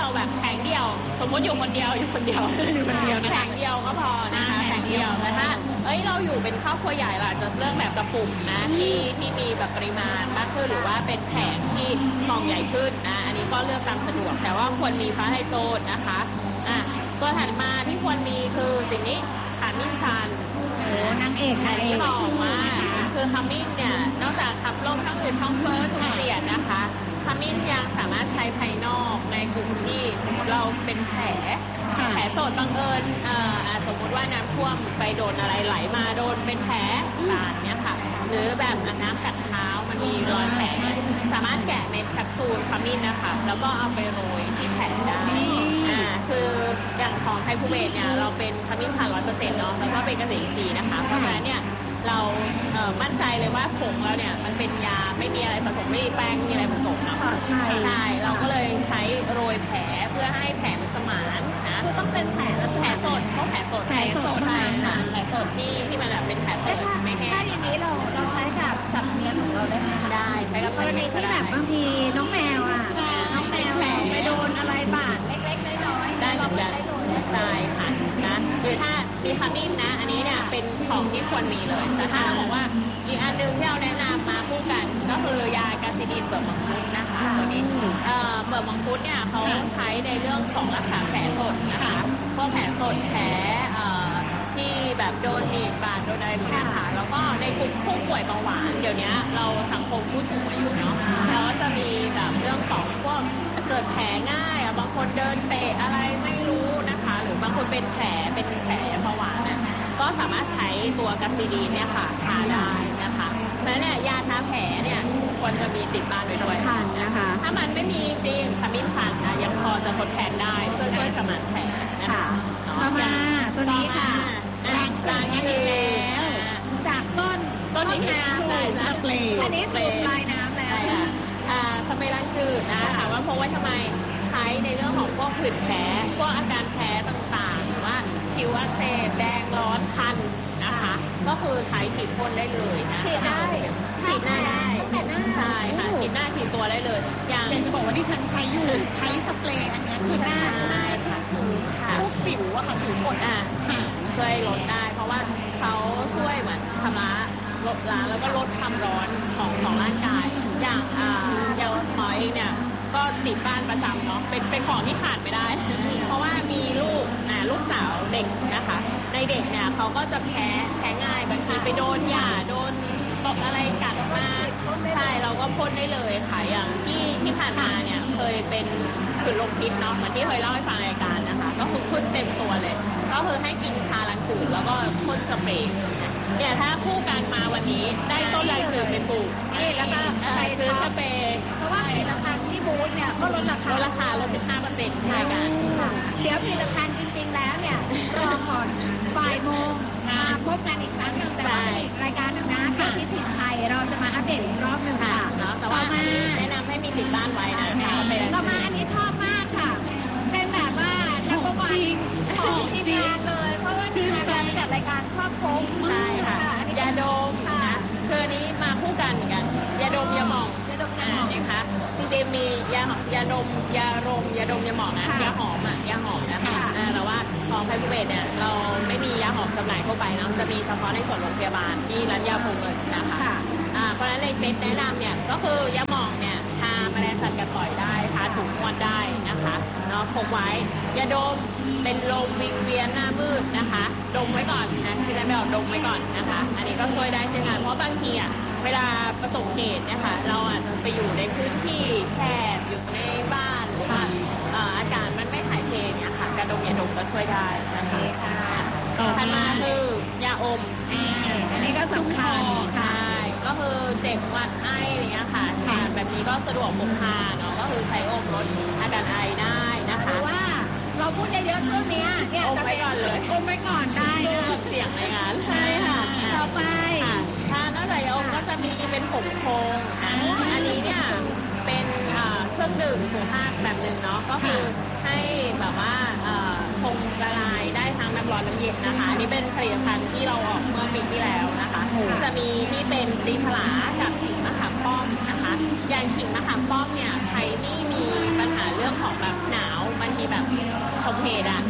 เราแบบแผงเดียวสมมติอยู่คนเดียวอยู่คนเดียวอยู่คนเดียวแผงเดียวก็พอนะคะแผงเดียวแต่ถ้าเอ้ยเราอยู่เป็นครอบครัวใหญ่เราอาจจะเลือกแบบกระปุกนะที่ที่มีแบบปริมาณมากขึ้นหรือว่าเป็นแผงที่กล่องใหญ่ขึ้นนะอันนี้ก็เลือกตามสะดวกแต่ว่าควรมีฟ้าไทโซนนะคะอ่ะตัวถัดมาที่ควรมีคือสิ่งนี้ขมิ้นชันโอ้นางเอกนางเอกต่อมาคือขมิ้นเนี่ยนอกจากขับลมทั้งอื่นท้องเฟ้อถูกเสียดนะคะขมิ้นยังสามารถใช้ภายนอกในกลุ่มที่สมมติเราเป็นแผลแผลสดบังเอิญเอ่อสมมติว่าน้ำท่วมไปโดนอะไรไหลมาโดนเป็นแผลตาเนี่ยค่ะหรือแบบน้ำกัดเท้ามันมีรอยแผลสามารถแกะเม็ดแคปซูลขมิ้นนะคะแล้วก็เอาไปโรยที่แผลได้อ่าคืออย่างของไทคูเบตเนี่ยเราเป็นขมิ้นชันร้อยเปอร์เซ็นต์เนาะแล้วก็เป็นเกษตรอินทรีย์นะคะเพราะฉะนั้นเนี่ยเราเอ่อมั่นใจเลยว่าผงเราเนี่ยมันเป็นยาไม่มีอะไรผสมไม่มีแป้งไม่มีอะไรผสมนะคะใช่เราก็เลยใช้โรยแผลเพื่อให้แผลมันสมานนะคือต้องเป็นแผลแล้วแผลสดเพราะแผลสดแผลสดใช่ค่ะแผลสดที่ที่มันแบบเป็นแผลสดไม่แห้งถ้าอย่างนี้เราเราใช้กับสัตว์เลี้ยงของเราได้ไหมคะได้ใช้กับกรณีที่แบบบางทีน้องแมวอ่ะน้องแมวไปโดนอะไรบาดเล็กๆน้อยๆได้เหมือนกันใช่ค่ะนะหรือถ้ามีขมิ้นนะอันนี้เนี่ยเป็นของที่ควรมีเลยแต่ถ้าบอกว่าอีกอันหนึงที่เราแนะนำมาคู่กันก็คือยากาซิดีนเปลือกมังคุดนะคะตัวนี้เอ่อเปลือกมังคุดเนี่ยเขาใช้ในเรื่องของรักษาแผลสดนะคะพวกแผลสดแผลเอ่อที่แบบโดนหนีบบาดโดนอะไรพวกนี้ค่ะแล้วก็ในกลุ่มผู้ป่วยเบาหวานเดี๋ยวนี้เราสังคมผู้สูงอายุเนาะแล้วจะมีแบบเรื่องของพวกเกิดแผลง่ายอ่ะบางคนเดินเตะอะไรไม่รู้นะคะหรือบางคนเป็นแผลเป็นแผลเบาหวานนะก็สามารถใช้ตัวกาซิดีนเนี่ยค่ะทาได้นะคะเพราะฉะนั้นเนี่ยยาทาแผลเนี่ยควรจะมีติดบ้านไว้ด้วยสำคัญนะคะถ้ามันไม่มีจริงขมิ้นชันนะยังพอจะทดแทนได้เพื่อช่วยสมานแผลนะคะต่อมาตัวนี้ค่ะต่อมาจางคือแล้วจากต้นต้นน้ำเลเลย ยสเปรย์อันนี้สูตรลายน้ำแล้วใช่ค่ะอ่าสเปรย์ล้างจืดนะถามว่าเพราะว่าทำไมใช้ในเรื่องของพวกผื่นแผลพวกอาการแพ้ต่างๆหรือว่าผิวอักเสบแดงร้อนคันนะคะก็คือใช้ฉีดพ่นได้เลยนะฉีดได้ฉีดหน้าได้ฉีดหน้าใช่ค่ะฉีดหน้าฉีดตัวได้เลยอย่างอยากจะบอกว่าที่ฉันใช้อยู่ใช้สเปรย์อันเนี้ยคือหน้าหน้าชุ่มชื้นพวกสิวอะค่ะสิวกดอ่ะช่วยลดได้เพราะว่าเขาช่วยเหมือนชำระลดล้างแล้วก็ลดความร้อนของของร่างกายอย่างอ่าอย่างหมอเองเนี่ยก็ติดบ้านประจำเนาะเป็นเป็นของที่ขาดไม่ได้ เพราะว่ามีลูกอ่าลูกสาวเด็กนะคะในเด็กเนี่ยเขาก็จะแพ้แพ้ง่ายบางทีไปโดนหญ้าโดนตกอะไรกัดมาใช่เราก็พ่นได้เลยค่ะอย่างที่ที่ผ่านมาเนี่ยเคยเป็นผื่นลมพิษเนาะเหมือนที่เคยเล่าให้ฟังรายการนะคะก็คือขึ้นเต็มตัวเลยก็คือให้กินชาล้างจืดแล้วก็พ่นสเปรย์เนี่ยถ้าคู่กันมาวันนี้ได้ต้นล้างจืดเป็นปลูกนี่แล้วก็ใส่ซื้อสเปรย์เพราะว่าผลิตภัณฑ์ที่บูธเนี่ยก็ลดราคาลดราคาลด สิบห้าเปอร์เซ็นต์ ใช่กันค่ะเดี๋ยวผลิตภัณฑ์จริงๆแล้วเนี่ยรอก่อนบ่ายโมงมาพบกันอีกครั้งหนึ่งแต่ว่าเป็นอีกรายการหนึ่งนะที่ที่ถิ่นไทยเราจะมาอัปเดตอีกรอบหนึ่งค่ะค่ะเนาะแต่ต่ว่าอมาแนะนำให้มีติดบ้านไว้นะคะเป็นต่อมาอันนี้ชอบมากค่ะ เป็นแบบว่านักประวัติของทีมงานเลย เพราะว่าทีมงานเราจัดรายการชอบพกใช่ค่ะอันนี้ยาดมค่ะนะคืออันนี้มาคู่กันเหมือนกันยาดมยาหม่องยาดมยาอ่าหม่องนะคะจริงๆมียายาดมยารมยาดมยาหม่องนะค่ะยาหอมอ่ะยาหอมนะคะค่ะอ่าแต่ว่าของไพบูเบตเนี่ยเราไม่มียาหอมจำหน่ายทั่วไปเนอะจะมีเฉพาะในส่วนโรงพยาบาลที่ร้านยาภูเงินนะคะค่ะอ่าเพราะฉะนั้นในเซตแนะนำเนี่ยก็คือยาหม่องเนี่ยทาแมลงสัตว์กัดต่อยได้ทาถุงมวนได้นะคะเนาะพกไว้ยาดมเป็นลมวิงเวียนหน้ามืดนะคะดมไว้ก่อนนะที่ได้ไม่ออกดมไว้ก่อนนะคะ อันนี้ก็ช่วยได้เช่นกันเพราะบางทีอ่ะเวลาประสบเหตุเนี่ยค่ะเราอาจจะไปอยู่ในพื้นที่แคบอยู่ในบ้านหรือว่าเอ่ออากาศมันไม่ถ่ายเทเนี่ยค่ะการดมยาดมก็ช่วยได้นะคะถัดมาคือยาอมอันนี้ก็สำคัญใช่ก็คือเจ็บหวัดไออะไรเงี้ยค่ะทานแบบนี้ก็สะดวกพกพาเนาะก็คือใช้อมลดอาการไอได้นะหรืคะอว่าเราพูดเยอะๆช่วงเนี้ยเนี่ยอมไว้ก่อนเลยอมไว้ก่อนได้สู้นะกับเสียงในงานใช่ค่ะต่อไปค่ะถ้านอกจากยาอมก็จะมีเป็นผงชงอ่ะอันนี้เนี่ยเป็นอ่าเครื่องดื่มสุขภาพแบบหนึ่งเนาะก็คือให้แบบว่าเอ่อชงละลายได้ทั้งน้ำร้อนน้ำเย็นนะคะอันนี้เป็นผลิตภัณฑ์ที่เราออกเมื่อปีที่แล้วนะคะจะมีที่เป็นตีนผลากับขิงมะขามป้อมนะคะอย่างขิงมะขามป้อมเนี่ยใครที่มีปัญหาเรื่องของแบบหนาวมา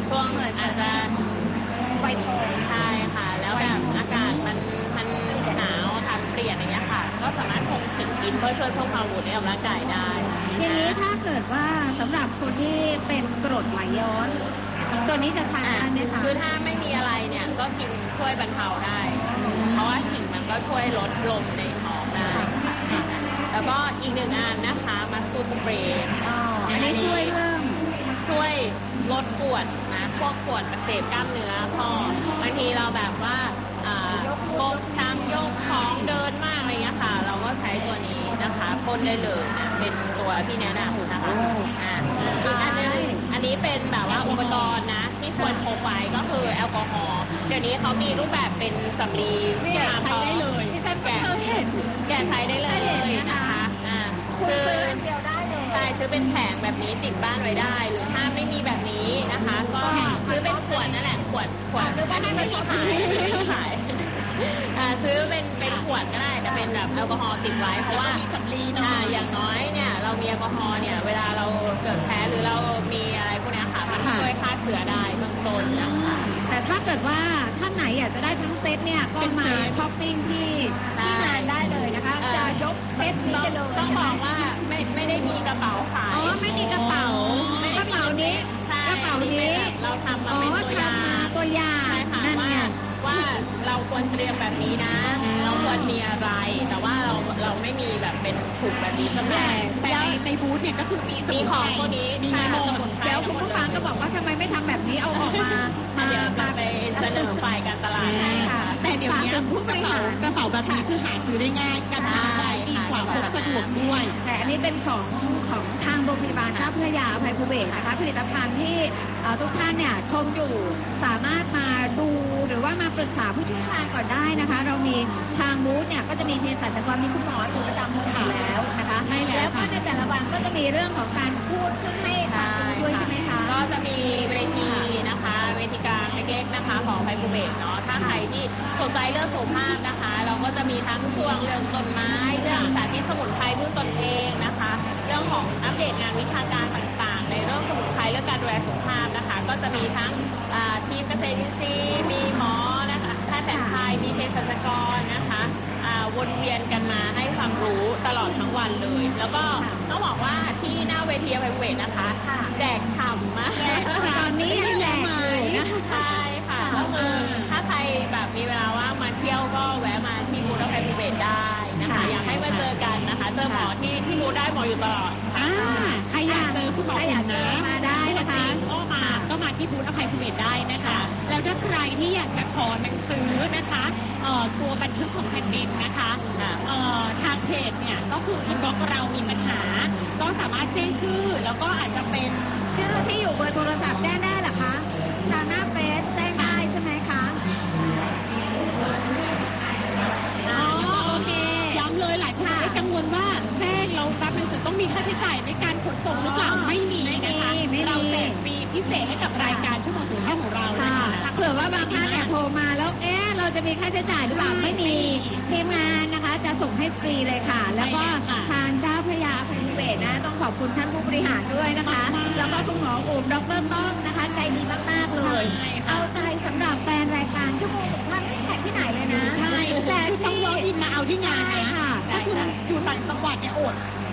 ช่วงเหมือนอาจจะไวโทใช่ค่ะแล้วแบบอากาศมันมันหนาวอากาศเปลี่ยนอย่างเงี้ยค่ะก็สามารถชงขิงกินเพื่อช่วยเพิ่มความรู้ในร่างกายได้อย่างนี้ถ้าเกิดว่าสำหรับคนที่เป็นกรดไหลย้อน ตัวนี้จะทานได้ไหมคะคือถ้าไม่มีอะไรเนี่ยก็กินช่วยบรรเทาได้ เพราะว่าขิงมันก็ช่วยลดลมในท้องได้แล้วก็อีกหนึ่งอันนะคะมัสกูสเปรย์อ๋ออันนี้ช่วยเรื่องช่วยลดปวดนะพวกปวดอักเสบกล้ามเนื้อพอบางทีเราแบบว่าโกกช้ำยกท้องเดินมากอะไรเงี้ยค่ะ เราก็ใช้ตัวนี้นะคะพ่นได้เลยนะเป็นตัวที่แนะนำนะคะอ่าอีกอันนึงอันนี้เป็นแบบว่าอุปกรณ์นะที่ควรพกไว้ก็คือแอลกอฮอล์เดี๋ยวนี้เขามีรูปแบบเป็นสำลีเนี่ยใช้ได้เลยดิฉันก็เคยเห็นแกะใช้ได้เลยนะคะอ่าคุณคือซื้อเจียวได้เลยใช่ซื้อเป็นแผงแบบนี้ติดบ้านไว้ได้ หรือถ้าไม่มีแบบนี้นะคะ ก็ซื้อเป็นขวดนั่นแหละขวดขวดอันนี้ไม่มีขายไม่มีขายอ่าซื้อเป็นเป็นขวดก็ได้แต่เป็นแบบแอลกอฮอล์ติดไว้เพราะว่ามีสำลีเนาะอย่างน้อยเนี่ยเรามีแอลกอฮอล์เนี่ยเวลาเราเกิดแพ้หรือเรามีอะไรพวกนี้ค่ะมันช่วยฆ่าเชื้อได้เบื้องต้นนะคะแต่ถ้าเกิดว่าท่านไหนอยากจะได้ทั้งเซตเนี่ยก็มาช้อปปิ้งที่ที่งานได้เลยนะคะจะยกเซตนี้ไปเลยต้องบอกว่าไม่ไม่ได้มีกระเป๋าขายอ๋อไม่มีกระเป๋าไม่กได้ระมีเป๋านี้ใช่กระเป๋านี้เราทำมาอ๋อเป็นตัวอย่างทำมาตัวอย่างใช่ค่ะนั่นว่าไงว่าเราควรเตรียมแบบนี้นะ เราควรมีอะไร แต่ว่าเราเราไม่มีแบบเป็นถุงแบบนี้สำหรับแต่ในในบูธเนี่ยก็คือมีสมีมุนขไพองรพวกนี้มีใช่หมสดมุนไพรเดี๋ยวคุณผู้ฟังก็บอกว่าทำไมไม่ทำแบบนี้เอาออกมามาเดี๋ยวมามาไปเสนอฝ่ายการตลาดใช่ค่ะแต่เดี๋ยวนี้ฝากถึงผู้บกระริเป๋าหารกระเป๋าแบบนี้คือหาซื้อได้ง่ายกันได้ดีกว่าพกสะดวกด้วยแต่อันนี้เป็นของของทางโรงพยาบาลเจ้าพระยาอภัยภูเบศรนะคะผลิตภัณฑ์ที่เอ่อทุกท่านเนี่ยชมอยู่สามารถมาดูหรือว่ามาปรึกษาผู้เชี่ยวชาญก่อนได้นะคะ เรามีทางบูธเนี่ยก็จะมีเภสัชกรมีคุณหมออยู่ประจำอยู่แล้วนะคะใช่แล้วแล้วก็ค่ะในแต่ละวันก็จะมีเรื่องของการพูดขึ้นให้ฟังด้วยใช่ไหมคะก็จะมีเวทีนะคะเวทีกลางเล็กๆนะคะของไพภูเบศรเนาะถ้าใครที่สนใจเรื่องสุขภาพนะคะ เราก็จะมีทั้งช่วงเรื่องต้นไม้เรื่องสาธิตสมุนไพรพึ่งตนเองนะคะ เรื่องของอัปเดตงานวิชาการต่างๆ ในเรื่องสมุนไพรเรื่องการดูแลสุขภาพนะคะ ก็จะมีทั้งอ่าทีมเกษตรอินทรีย์มีหมอนะคะแพทย์แผนไทยมีเภสัชกรนะคะอ่าวนเวียนกันมาให้ความรู้ตลอดทั้งวันเลย แล้วก็ต้องบอกว่าที่หน้าเวทีไพภูเบศรนะคะแจกฉ่ำมากตอนนี้ยังแจกอยู่นะใช่ค่ะก็คือถ้าใครแบบมีเวลาว่างมาเที่ยวก็แวะมาที่บูธไพภูเบศรได้นะคะค่ะอยากให้มาเจอกันนะคะเจอหมอที่ที่บูธได้หมออยู่ตลอดอ่าใครอยากเจอคุณหมอใครอยากอุ่นเจนะอมาได้นะคะก็มาก็มาที่บูธอภัยภูเบศรได้นะคะ แล้วถ้าใครที่อยากจะขอหนังสือนะคะเอ่อตัวบันทึกของแผ่นดินนะคะเอ่อทางเพจเนี่ยก็คืออินบ็อกซ์เรามีปัญหา ก็สามารถแจ้งชื่อแล้วก็อาจจะเป็นชื่อที่อยู่เบอร์โทรศัพท์แจ้งได้เหรอคะทางหน้าเฟซแจ้งได้ใช่ไหมคะอ๋อโอเคย้ำเลยหลายคนไม่กังวลว่าแจ้งเรารับหนังสือต้องมีค่าใช้จ่ายในการขนส่งหรือเปล่าไม่มีนะคะไม่มีเราแจกฟรีพิเศษให้กับรายการชั่วโมงสุขภาพของเรานะค่ะคะเผื่อว่าบางท่านเนี่ยโทรมาแล้วเอ๊ะเราจะมีค่าใช้จ่ายหรือเปล่าไม่มีทีมงานนะคะ จะส่งให้ฟรีเลยค่ะ แล้วก็ทางเจ้าพระยาอภัยภูเบศรนะต้องขอบคุณท่านผู้บริหารด้วยนะคะ แล้วก็คุณหมออุ๋มดรต้อมนะคะ ใจดีมากๆเลย เอาใจสำหรับแฟนรายการชั่วโมงสุขภาพไม่แข่งที่ไหนเลยนะใช่แต่คือต้องที่วอล์กอินมาเอาที่งานใช่นะค่ะถ้าคุณอยู่ต่างจังหวัดเนี่ยอด